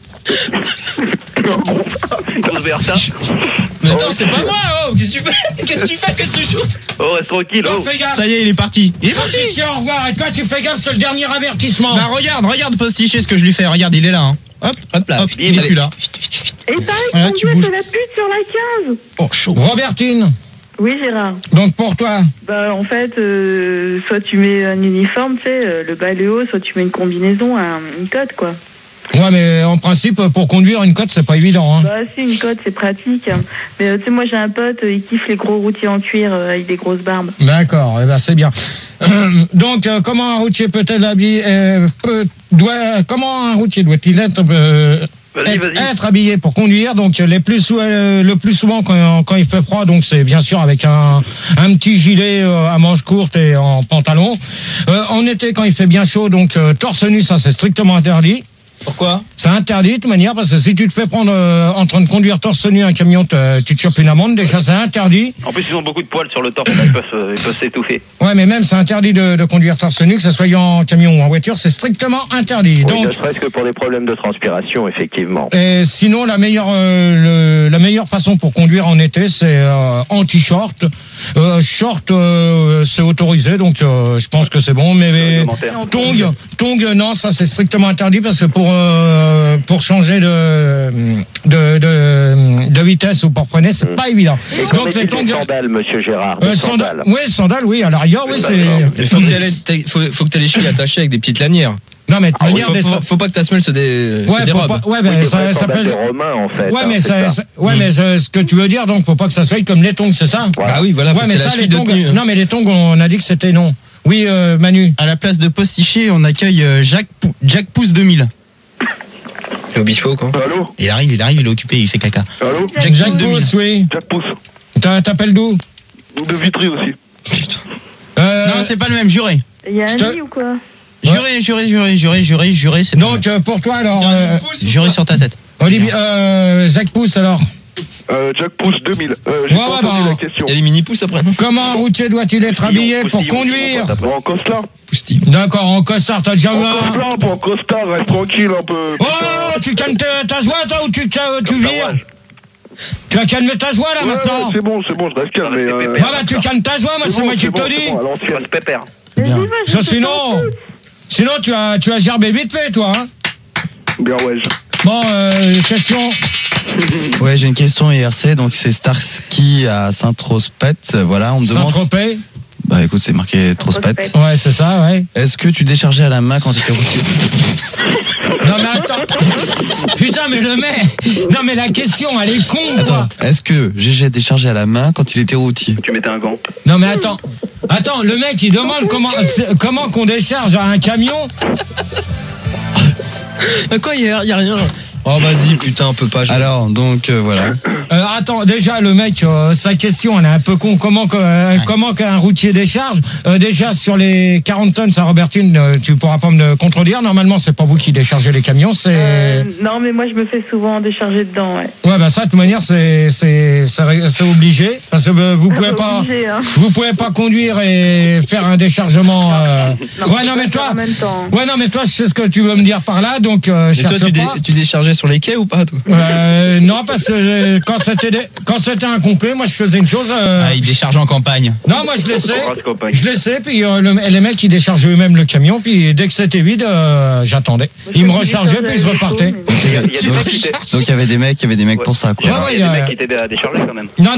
Grosse Bertha. Mais attends, c'est pas moi, oh. Qu'est-ce que tu fais? Qu'est-ce que tu fais? Qu'est-ce que tu joues? Oh, reste tranquille, oh. Fais gaffe. Ça y est, il est parti. Postichier, au revoir. Et toi, tu fais gaffe, c'est le dernier avertissement. Bah regarde Postiché ce que je lui fais. Regarde, il est là. Hein. Hop là. Il est plus là. Et pareil, Voilà, conduire, tu bouges. c'est la pute sur la 15. Oh chaud. Robertine. Oui, Gérard. Donc pour toi. Bah, en fait, soit tu mets un uniforme, tu sais, le bas et le haut, soit tu mets une combinaison, une cote, quoi. Ouais, mais en principe, pour conduire une cote, c'est pas évident. Hein. Bah, si, une cote, c'est pratique. Mais tu sais, moi, j'ai un pote, il kiffe les gros routiers en cuir avec des grosses barbes. D'accord, eh ben, c'est bien. Donc, comment un routier peut-il habiller comment un routier doit-il être être habillé pour conduire? Donc, le plus souvent quand il fait froid, donc c'est bien sûr avec un petit gilet à manches courtes et en pantalon. En été, quand il fait bien chaud, donc torse nu, ça c'est strictement interdit. Pourquoi? C'est interdit de toute manière, parce que si tu te fais prendre en train de conduire torse nu un camion, tu te chopes une amende. Déjà, c'est interdit. En plus, ils ont beaucoup de poils sur le torse, là, ils peuvent s'étouffer. Ouais, mais même c'est interdit de conduire torse nu, que ce soit en camion ou en voiture, c'est strictement interdit. Oui, donc, ne serait-ce que pour des problèmes de transpiration, effectivement. Et sinon, la meilleure façon pour conduire en été, c'est en t-shirt. Short, c'est autorisé, donc je pense que c'est bon. Mais tongs, non, ça c'est strictement interdit, parce que pour changer de vitesse ou pour freiner, c'est pas évident. Donc les tongs, sandales, monsieur Gérard. Sandales. Oui, sandales, oui. À la rigueur, oui, c'est. Il faut que tu aies les chevilles attachées avec des petites lanières. Non, mais faut pas que ta semelle se dérobe. Ouais, mais ça s'appelle. Romain, en fait. Ouais, mais mais ce que tu veux dire, donc, faut pas que ça soit comme les tongs, c'est ça? Bah oui, voilà. Ouais, mais ça, les tongs. Non, mais les tongs, on a dit que c'était non. Oui, Manu. À la place de Postiché, on accueille Jack Pouce 2000. Obispo, quoi. Allô? Il arrive, il est occupé, il fait caca. Allô? Jack Pouce, oui. Jack Pouce. T'appelles d'où? De Vitry aussi. Non, c'est pas le même, juré. Il y a un lit ou quoi? Juré, c'est donc, pour toi, alors. Juré sur ta tête. Olivier, Jack Pouce, alors. Jack Pouce 2000. J'ai pas entendu la question. Il y a les mini-pouces après. Comment un routier doit-il être habillé pour conduire? En costard. D'accord, en costard, t'as déjà eu un. En costard, reste tranquille un peu. Oh, tu calmes ta joie, toi, ou tu vires? Tu as calmé ta joie, là, maintenant? C'est bon, je reste calme. Voilà, tu calmes ta joie, moi, c'est moi qui te le dis. Sinon, tu as gerbé vite fait, toi, hein? Bien, ouais. Bon, question. Ouais, j'ai une question IRC, donc c'est Starsky à Saint-Trospet. Voilà, on me demande. Saint-Tropez. Bah écoute, c'est marqué Trospet. Ouais, c'est ça, ouais. Est-ce que tu déchargeais à la main quand tu étais routier? Non, mais attends. Putain, mais le mec. Non, mais la question, elle est con, quoi. Est-ce que GG déchargeait à la main quand il était routier? Tu mettais un gant. Non, mais attends. Attends, le mec, il demande comment qu'on décharge à un camion. Quoi, il y a rien. Oh vas-y, putain, on peut pas. Alors, donc voilà. Attends, déjà le mec, sa question, elle est un peu con. Comment qu'un routier décharge? Déjà sur les 40 tonnes, ça, Robertine, tu pourras pas me contredire. Normalement, c'est pas vous qui déchargez les camions, c'est. Non, mais moi je me fais souvent décharger dedans. Ouais. Ouais, bah ça, de toute manière, c'est obligé, parce que vous pouvez pas, obligé, hein. vous pouvez pas conduire et faire un déchargement. Non, ouais, non, mais toi, je sais ce que tu veux me dire par là, donc cherche toi, pas. tu déchargeais sur les quais ou pas, toi? Non, parce que quand c'était incomplet, moi je faisais une chose. Il déchargeait en campagne. Non, moi je laissais, puis les mecs ils déchargeaient eux-mêmes le camion, puis dès que c'était vide, j'attendais. Ils me rechargeaient, puis je repartais. Donc il y avait des mecs pour ça, quoi. Il y a des mecs qui t'aidaient à décharger quand même. Non,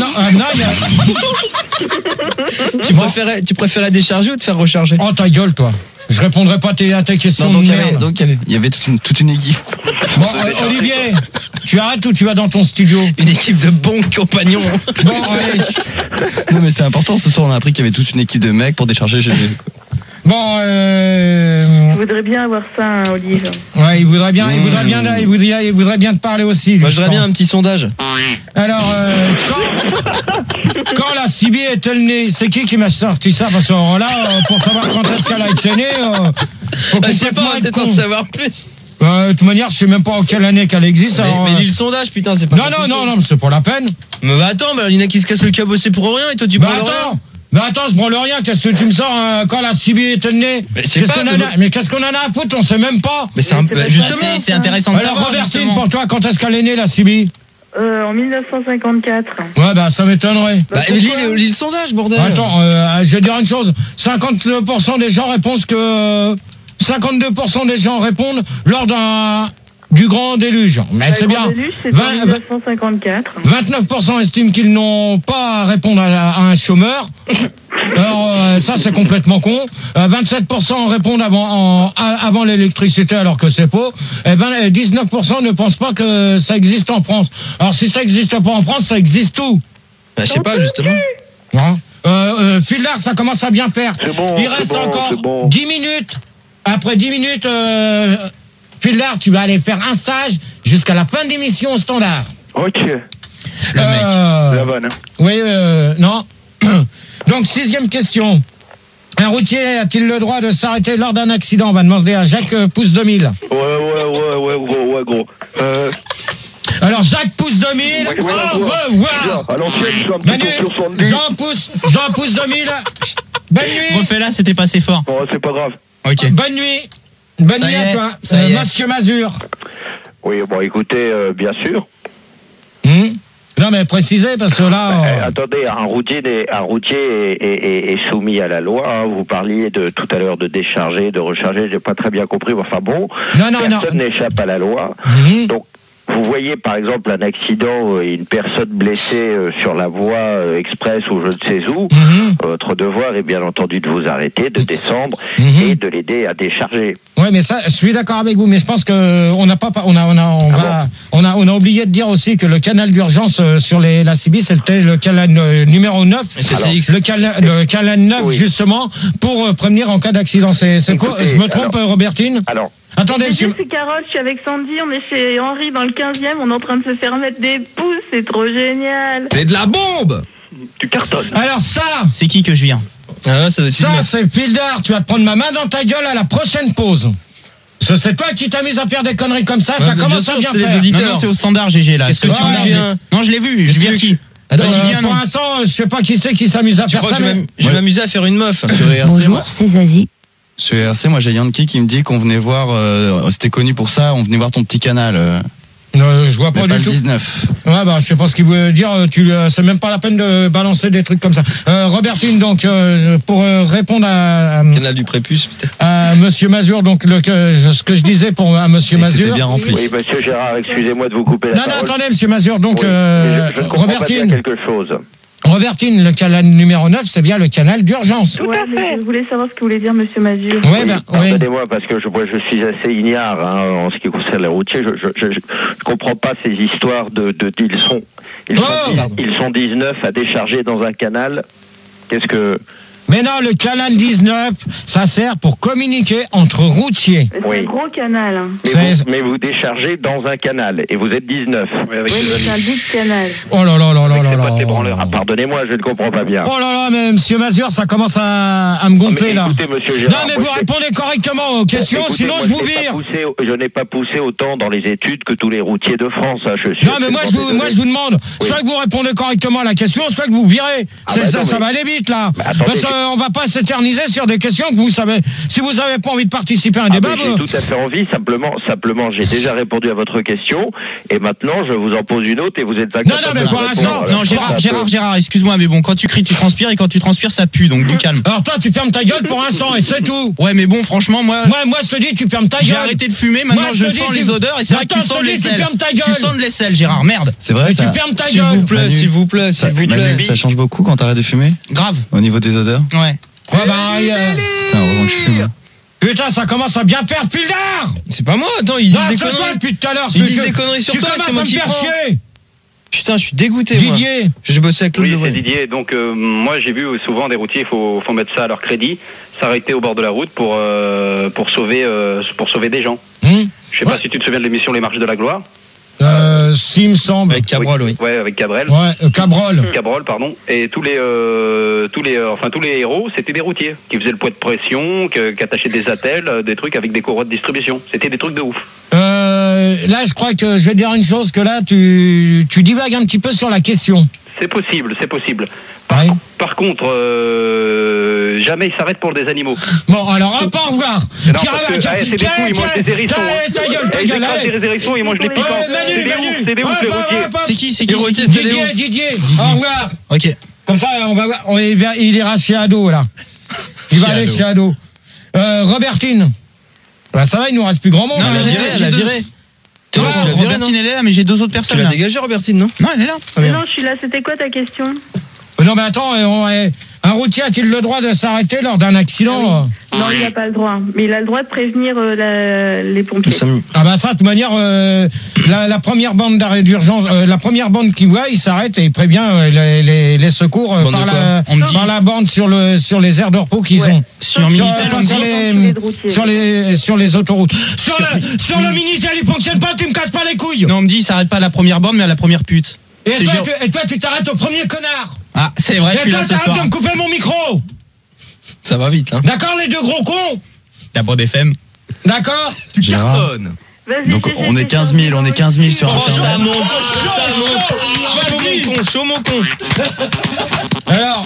Tu préférais décharger ou te faire recharger? Oh, ta gueule, toi. Je répondrai pas à tes questions. Non, donc il y avait toute une équipe. Bon, Olivier, tu arrêtes ou tu vas dans ton studio? Une équipe de bons compagnons. Bon, allez. Non, mais c'est important. Ce soir, on a appris qu'il y avait toute une équipe de mecs pour décharger GG. Bon, Je voudrais bien avoir ça, hein, Olivier. Ouais, il voudrait bien te parler aussi. Lui, moi, je voudrais bien un petit sondage. Alors, quand la CB est-elle née? C'est qui m'a sorti ça? Parce que là, pour savoir quand est-ce qu'elle a été née, faut je sais pas, peut-être en savoir plus. De toute manière, je sais même pas en quelle année qu'elle existe. Mais lis le sondage, putain, c'est pas. Non, c'est pas la peine. Mais attends, il y en a qui se cassent le cabossé pour rien et toi tu prends rien. Mais attends, je branle rien, qu'est-ce que tu me sors quand la CB est née? Mais qu'est-ce qu'on en a à foutre? On sait même pas. Mais justement, c'est intéressant de savoir. Alors Robertine, pour toi, quand est-ce qu'elle est née, la CB? En 1954. Ouais, bah ça m'étonnerait. Lis le sondage, bordel. Attends, je vais dire une chose. 52% des gens répondent que 52% des gens répondent lors du grand déluge. Mais c'est bien. 1954. 29% estiment qu'ils n'ont pas à répondre à un chômeur. Alors ça c'est complètement con. 27% répondent avant l'électricité alors que c'est faux. Et 19% ne pensent pas que ça existe en France. Alors si ça existe pas en France, ça existe où? Je sais pas justement. Hein? Fildar, ça commence à bien faire. Il reste encore 10 minutes. Après 10 minutes, Fildar, tu vas aller faire un stage jusqu'à la fin de l'émission au standard. Ok. Le mec. La bonne. Hein. Oui, non. Donc, 6e question. Un routier a-t-il le droit de s'arrêter lors d'un accident? On va demander à Jacques Pouce 2000. Ouais, gros. Alors, Jacques Pouce 2000. Jean Pouce 2000. Bonne nuit. Refais-la, c'était pas assez fort. Oh, c'est pas grave. Ok. Bonne nuit. Bonne nuit à toi. Monsieur Mazur. Oui, bon, écoutez, bien sûr. Non, mais précisez, parce que là... attendez, un routier est soumis à la loi. Hein. Vous parliez tout à l'heure de décharger, de recharger, j'ai pas très bien compris. Enfin bon, personne n'échappe à la loi. Donc, vous voyez par exemple un accident et une personne blessée sur la voie express ou je ne sais où, votre devoir est bien entendu de vous arrêter, de descendre et de l'aider à décharger. Oui, mais ça, je suis d'accord avec vous, mais je pense que on a oublié de dire aussi que le canal d'urgence sur la CB, c'était le canal numéro 9. Le canal 9, justement, pour prévenir en cas d'accident. Je me trompe, Robertine? Alors. Attendez, monsieur. C'est Carole, je suis avec Sandy, on est chez Henri dans le 15e, on est en train de se faire mettre des pouces, c'est trop génial. C'est de la bombe. Tu cartonnes. Alors ça, c'est qui que je viens? Ça c'est Fildar, tu vas te prendre ma main dans ta gueule à la prochaine pause. C'est toi qui t'amuses à faire des conneries comme ça, ça commence à bien faire. Non, c'est au standard GG là. Non, je l'ai vu, je vérifie. Pour l'instant, je sais pas qui c'est qui s'amuse à faire ça. Je vais m'amuser à faire une meuf. Bonjour, c'est Zazie. Sur RC, moi j'ai Yankee qui me dit qu'on venait voir, c'était connu pour ça, on venait voir ton petit canal. Je vois pas du tout. 19. Ouais, bah, je sais pas ce qu'il veut dire. C'est même pas la peine de balancer des trucs comme ça. Robertine, donc, pour répondre à canal du prépuce, peut-être. À Monsieur Mazur, donc, ce que je disais à Monsieur Mazur. C'était bien rempli. Oui, Monsieur Gérard, excusez-moi de vous couper la parole. Non, attendez, Monsieur Mazur, donc, je Robertine. quelque chose. Robertine, le canal numéro 9, c'est bien le canal d'urgence. Tout à fait. Je voulais savoir ce que voulait dire Monsieur Mazur. Pardonnez-moi, parce que je suis assez ignare en ce qui concerne les routiers. Je comprends pas ces histoires ils sont 19 à décharger dans un canal. Qu'est-ce que Mais non, le canal 19, ça sert pour communiquer entre routiers. C'est un gros canal. Hein. Mais vous déchargez dans un canal et vous êtes 19. Oui, mais c'est un big canal. Oh là là là là là là. Ah, pardonnez-moi, je ne comprends pas bien. Oh là là, mais monsieur Mazur, ça commence à me gonfler là. Écoutez, monsieur Gérard, non, mais vous répondez correctement aux questions, écoutez, sinon je vous vire. Je n'ai pas poussé autant dans les études que tous les routiers de France. Hein, non, mais moi je vous demande, soit que vous répondez correctement à la question, soit que vous virez. Ça va aller vite là. Parce qu'on va pas s'éterniser sur des questions que vous savez. Si vous n'avez pas envie de participer à un débat, j'ai tout à fait envie. Simplement, j'ai déjà répondu à votre question et maintenant je vous en pose une autre et vous êtes pas. Non, mais pour l'instant, non, Gérard, excuse-moi, mais bon, quand tu cries, tu transpires et quand tu transpires, ça pue, donc du calme. Alors toi, tu fermes ta gueule pour l'instant et c'est tout. Ouais, mais bon, franchement, moi, je te dis, tu fermes ta gueule. J'ai arrêté de fumer, maintenant je sens les odeurs et c'est vrai que tu sens de l'aisselle. Tu sens de l'aisselle, Gérard, merde. C'est vrai. Tu fermes ta gueule. S'il vous plaît. Ça change beaucoup quand t'arrêtes de fumer. Grave. Au niveau des odeurs. Ouais. Putain, ça commence à bien faire depuis le dard. C'est pas moi, attends, ils disent des conneries. C'est toi depuis tout à l'heure. Ils disent des conneries sur toi, c'est moi qui prends. Putain, je suis dégoûté. Didier. J'ai bossé avec Claude. Oui, c'est Didier. Donc moi j'ai vu souvent des routiers, faut mettre ça à leur crédit, s'arrêter au bord de la route pour sauver des gens. Je sais pas si tu te souviens de l'émission Les Marches de la Gloire. Si, il me semble. Avec Cabrol, oui. Ouais, avec Cabrel. Ouais, Cabrol, pardon. Et tous les héros, c'était des routiers qui faisaient le poids de pression, qui attachaient des attelles, des trucs avec des courroies de distribution. C'était des trucs de ouf. Là, je crois que je vais dire une chose, que là, tu divagues un petit peu sur la question. C'est possible. Par contre, jamais ils s'arrêtent pour des animaux. Bon, alors, hop, au revoir. C'est des fous, ils mangent des hérissons. Ta gueule. Des hérissons, ils mangent des piquants. C'est des ouf, les routiers. C'est qui Didier, au revoir. Ok. Comme ça, on va voir. Il ira chez Ado, là. Il va aller chez Ado. Robertine. Bah, ça va, il nous reste plus grand monde. Non, elle a viré. Robertine, elle est là, mais j'ai deux autres personnes. Tu l'as dégagé, Robertine, non? Non, elle est là. Non, je suis là. C'était quoi ta question? Non, mais attends, un routier a-t-il le droit de s'arrêter lors d'un accident? Non, il n'a pas le droit. Mais il a le droit de prévenir les pompiers. Ah bah ça, de toute manière, la première bande d'arrêt d'urgence, la première bande qui voit, il s'arrête et il prévient les secours par la bande sur les aires de repos qu'ils ont. Sur les autoroutes. Sur le Minitel, il fonctionne pas, tu me casses pas les couilles. Non, on me dit, il s'arrête pas à la première bande, mais à la première pute. Et toi, tu t'arrêtes au premier connard. Ah, c'est vrai, je suis là ce soir. Et toi, t'arrêtes de me couper mon micro. Ça va vite, là. D'accord, les deux gros cons. La bande FM. D'accord. Tu cartonnes. Donc on est 15 000 sur Internet. Ça monte. Chaud mon con. Alors.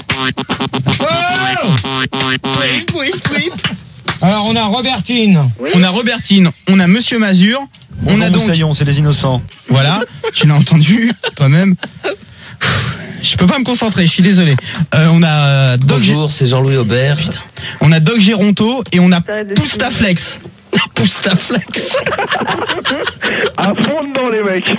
Alors on a Robertine. On a Monsieur Mazur. On a donc Moussaillon, c'est les innocents. Voilà, tu l'as entendu toi-même. Je peux pas me concentrer, je suis désolé. On a Bonjour, c'est Jean-Louis Aubert. Putain. On a Doc Géronto et on a Poustaflex. Poustaflex. À fond dedans les mecs.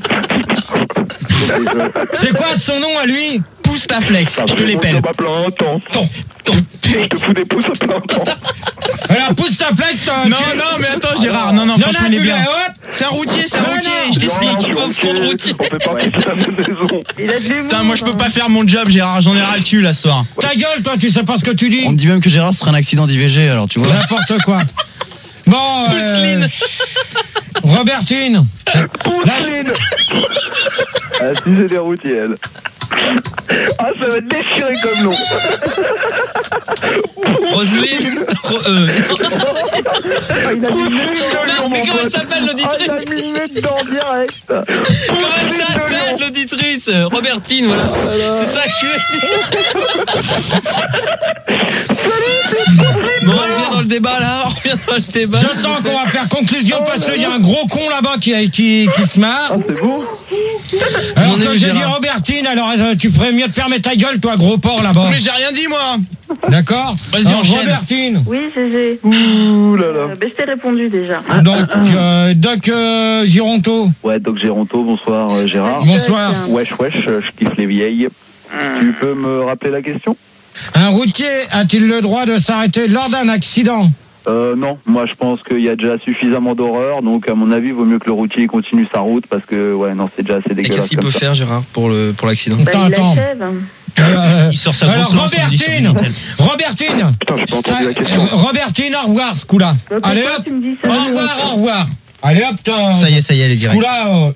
C'est quoi son nom à lui? Poustaflex, je te l'épelle. Je te fous des pouces à plein temps. Alors Poustaflex, non, mais attends Gérard, non, franchement il est bien. C'est un routier, je t'explique. Pauvre routier. On fait pas quitter la maison. Putain, moi je peux pas faire mon job Gérard, j'en ai ras le cul là ce soir. Ta gueule toi, tu sais pas ce que tu dis. On me dit même que Gérard serait un accident d'IVG, alors tu vois. N'importe quoi. Bon, Robertine. Pousseline. Ah si, j'ai des routiers elle. Ah, ça va déchirer comme nom. Roselyne. Il a non, mais comment elle s'appelle l'auditrice? Il a mis le nez dedans direct. Comment elle s'appelle l'auditrice? Robertine, voilà. C'est ça que je suis. Bon, on revient dans le débat là. Je sens qu'on va faire conclusion parce qu'il y a un gros con là-bas qui se marre. Ah, c'est beau. Alors que j'ai dit Robertine, alors tu ferais mieux de fermer ta gueule, toi, gros porc là-bas. Mais j'ai rien dit, moi. D'accord. Vas-y, enchaîne. Robertine. Oui, GG. Ouh là là. Je t'ai répondu déjà. Donc, Doc Géronto. Ouais, Doc Géronto, bonsoir Gérard. Bonsoir. Wesh, je kiffe les vieilles. Tu peux me rappeler la question? Un routier a-t-il le droit de s'arrêter lors d'un accident? Non, moi je pense qu'il y a déjà suffisamment d'horreur, donc à mon avis, il vaut mieux que le routier continue sa route parce que ouais, non, c'est déjà assez dégueulasse. Et qu'est-ce qu'il peut faire, Gérard, pour l'accident? Attends. Il sort sa grosse alors Robertine. Putain, j'ai pas entendu la question. Robertine, au revoir ce coup-là. Allez hop. Au revoir. Allez hop. Ça y est, elle est directe. Ce coup-là.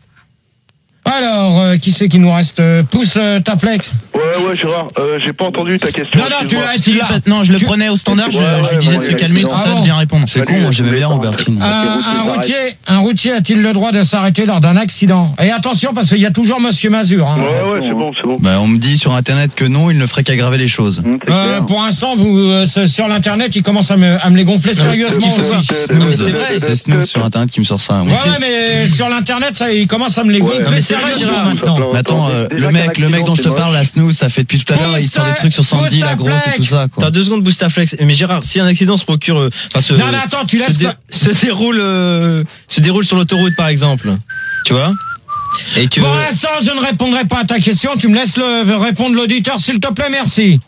Alors, qui c'est qui nous reste? Pousse ta flex. Ouais, Gérard, j'ai pas entendu ta question. Non, je le prenais au standard, je lui disais de se calmer, tout ça, de bien répondre. C'est con, moi j'aimais bien Robertine. Un routier a-t-il le droit de s'arrêter lors d'un accident? Et attention, parce qu'il y a toujours Monsieur Mazur. Hein. Ouais, c'est bon. Bah, on me dit sur internet que non, il ne ferait qu'aggraver les choses. Pour l'instant, sur l'internet, il commence à me les gonfler sérieusement. C'est vrai, c'est Snooze sur internet qui me sort ça. Ouais, mais sur l'internet, il commence à me les gonfler sérieusement maintenant. Mais attends, le mec dont je te parle, la Snooze, ça fait depuis tout à l'heure, il sort des trucs sur Sandy, la grosse et tout ça. T'as 2 secondes, Boostaflex. Mais Gérard, si un accident se procure, Non, mais attends, tu laisses pas. Se déroule sur l'autoroute, par exemple. Tu vois? Et que. Pour l'instant, je ne répondrai pas à ta question. Tu me laisses répondre l'auditeur, s'il te plaît, merci.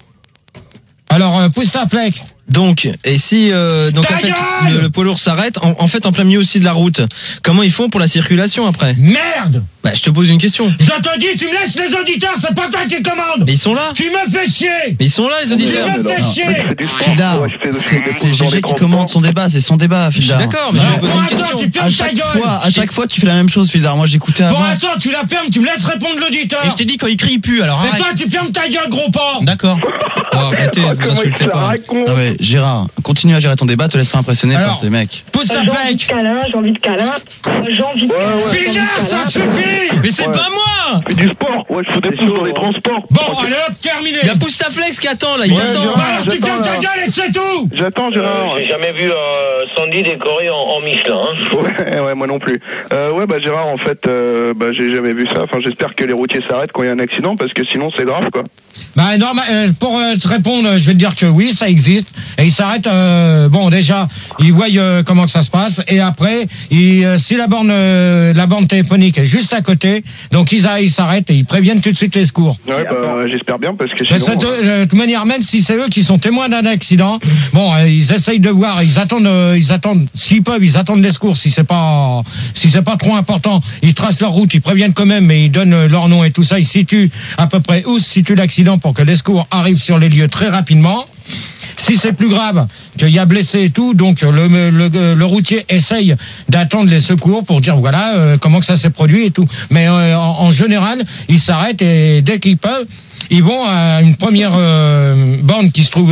Alors, pousse ta flèche. Donc, et si en fait, le poids lourd s'arrête, en fait en plein milieu aussi de la route, comment ils font pour la circulation après? Merde! Bah, je te pose une question. Je te dis, tu me laisses les auditeurs, c'est pas toi qui commande! Mais ils sont là! Tu me fais chier! Mais ils sont là, les auditeurs! Tu me fais chier! Fildar, c'est GG qui commande son débat, c'est son débat, Fildar. D'accord, mais je pose une question. Tu fermes ta gueule! À chaque fois, tu fais la même chose, Fildar. Moi, j'écoutais avant. Pour l'instant, tu la fermes, tu me laisses répondre l'auditeur! Et je t'ai dit, quand il crie, il pue, alors arrête! Et toi, tu fermes ta gueule, gros porc! D'accord. Arrêtez, vous insultez pas. Non mais Gérard, continue à gérer ton débat, te laisse pas impressionner par ces mecs. Pousse ta flèche. J'ai envie de câlin. J'ai envie de câlin. Fildar, ça suffit. Mais c'est pas moi. Fais du sport. Ouais, je fais des pouces dans les transports. Bon, allez hop, terminé. Il y a Boostaflex qui attend là, il t'attend. Alors tu fermes ta gueule et c'est tout. J'attends, Gérard. J'ai jamais vu Sandy décoré en Michelin. Ouais, moi non plus. Gérard, en fait, j'ai jamais vu ça. Enfin, j'espère que les routiers s'arrêtent quand il y a un accident parce que sinon c'est grave, quoi. Bah normal. Pour te répondre, je vais te dire que oui, ça existe. Et ils s'arrêtent. Déjà, ils voient comment que ça se passe. Et après, si la borne téléphonique est juste à côté, donc ils s'arrêtent et ils préviennent tout de suite les secours. Ouais, j'espère bien parce que sinon. De toute manière, même si c'est eux qui sont témoins d'un accident, ils essayent de voir, ils attendent, s'ils peuvent, ils attendent les secours. Si c'est pas trop important, ils tracent leur route, ils préviennent quand même, mais ils donnent leur nom et tout ça. Ils situent à peu près où se situe l'accident pour que les secours arrivent sur les lieux très rapidement. Si c'est plus grave, qu'il y a blessé et tout, donc le routier essaye d'attendre les secours pour dire voilà comment que ça s'est produit et tout. Mais en général, ils s'arrêtent et dès qu'ils peuvent, ils vont à une première borne qui se trouve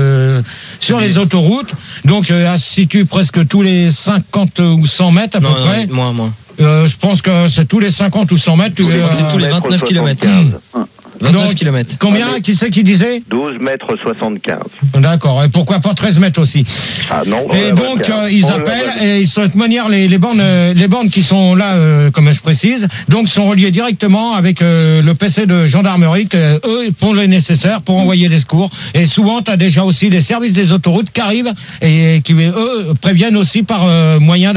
sur les autoroutes. Donc elle se situe presque tous les 50 ou 100 mètres à peu près. Moins. Je pense que c'est tous les 50 ou 100 mètres. C'est tous les 29 km. 29 km. Combien? Qui c'est qui disait? 12 mètres 75. D'accord. Et pourquoi pas 13 mètres aussi? Ah non. Et donc, ils appellent et de toute manière, les bornes qui sont là, comme je précise, donc sont reliées directement avec le PC de gendarmerie, eux font le nécessaire pour envoyer les secours. Et souvent, tu as déjà aussi les services des autoroutes qui arrivent et qui, eux, préviennent aussi par leur moyen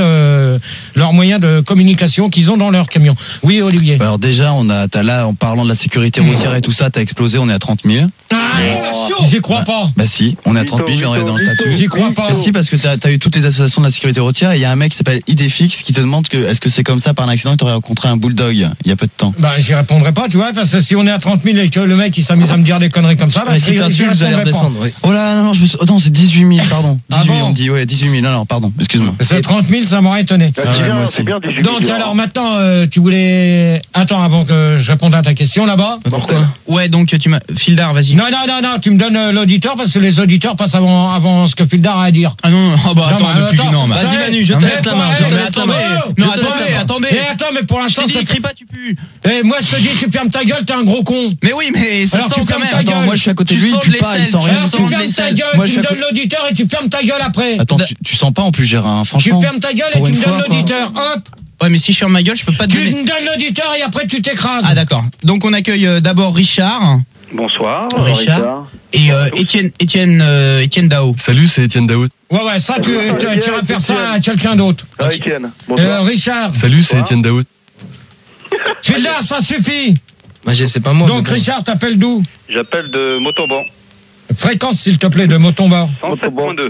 de communication qu'ils ont dans leur camion. Oui, Olivier. Alors déjà, t'as là, en parlant de la sécurité routière et tout ça, t'as explosé, on est à 30 000. J'y crois pas. Bah si, on est à 30 000, je viens de regarder dans le statut. J'y crois pas. Bah si, parce que t'as eu toutes les associations de la sécurité routière et il y a un mec qui s'appelle Idefix qui te demande est-ce que c'est comme ça par un accident que t'aurais rencontré un bulldog il y a peu de temps. Bah j'y répondrai pas, tu vois, parce que si on est à 30 000 et que le mec il s'amuse à me dire des conneries comme ça, si t'insultes, vous allez redescendre. Oui. Oh là, non, non, c'est 18 000, pardon. 18 000, on dit, ouais, 18 000, non, pardon, excuse-moi. C'est 30 000, ça m'aurait étonné. C'est bien 18 000. Donc alors maintenant, tu voulais... Attends, avant que je réponde à ta question là-bas. Pourquoi? Ouais, donc tu m'as... Fildar, vas-y. Non, tu me donnes l'auditeur parce que les auditeurs passent avant ce que Fildar a à dire. Ah non, attends. Vas-y Manu, je te laisse la main. Attendez. Attends, mais pour l'instant, ça crie pas, tu pues. Moi, je te dis, tu fermes ta gueule, t'es un gros con. Mais oui, mais ça sent quand même. Attends, moi je suis à côté de lui, il pue pas, il sent rien. Tu fermes ta gueule, tu me donnes l'auditeur et tu fermes ta gueule après. Attends, tu sens pas en plus, Gérard, franchement. Tu fermes ta gueule et tu me donnes l'auditeur, hop. Ouais, mais si je ferme ma gueule, je peux pas te donner. Tu me donnes l'auditeur et après tu t'écrases. Ah d'accord. Donc on accueille d'abord Richard. Bonsoir. Richard. Et Étienne Dao. Salut, c'est Étienne Dao. Ouais, ça tu vas faire ça à quelqu'un d'autre. Okay. Étienne. Bonsoir. Richard. Salut, c'est Étienne Dao. Fildar, ça suffit. C'est pas moi. Donc Richard, t'appelles d'où? J'appelle de Montauban. Fréquence s'il te plaît de Montauban. 107.2.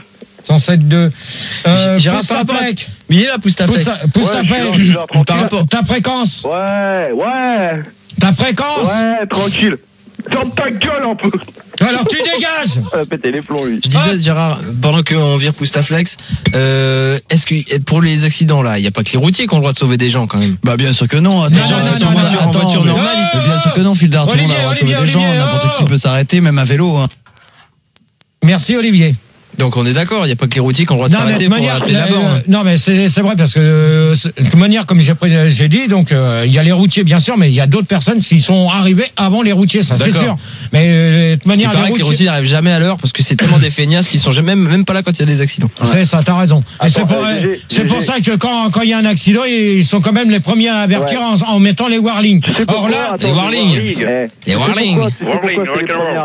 107.2. Gérard Parapet. Mais il est là, pousse ta flèche. Pousse ta flèche. Ta fréquence. Ouais. Ta fréquence. Ouais, tranquille. Ferme ta gueule un peu. Alors tu dégages. On a pété les plombs, lui. Je disais, Gérard, pendant qu'on vire Poustaflex, est-ce que pour les accidents là, il n'y a pas que les routiers qui ont le droit de sauver des gens quand même? Bah bien sûr que non. Attends, en voiture normale. Bien sûr que non, fil d'art, tout le monde a le droit de sauver des gens, n'importe qui peut s'arrêter, même à vélo. Hein. Merci Olivier. Donc on est d'accord, il n'y a pas que les routiers qui ont le droit de s'arrêter pour appeler d'abord. Non mais c'est vrai parce que de toute manière, comme j'ai dit, donc il y a les routiers bien sûr, mais il y a d'autres personnes qui sont arrivées avant les routiers, ça c'est sûr. Mais de toute manière, il paraît que les routiers n'arrivent jamais à l'heure parce que c'est tellement des feignasses qui sont même pas là quand il y a des accidents. C'est ça, t'as raison. Et c'est pour ça que quand il y a un accident, ils sont quand même les premiers à avertir en mettant les warnings. Or là, les warnings.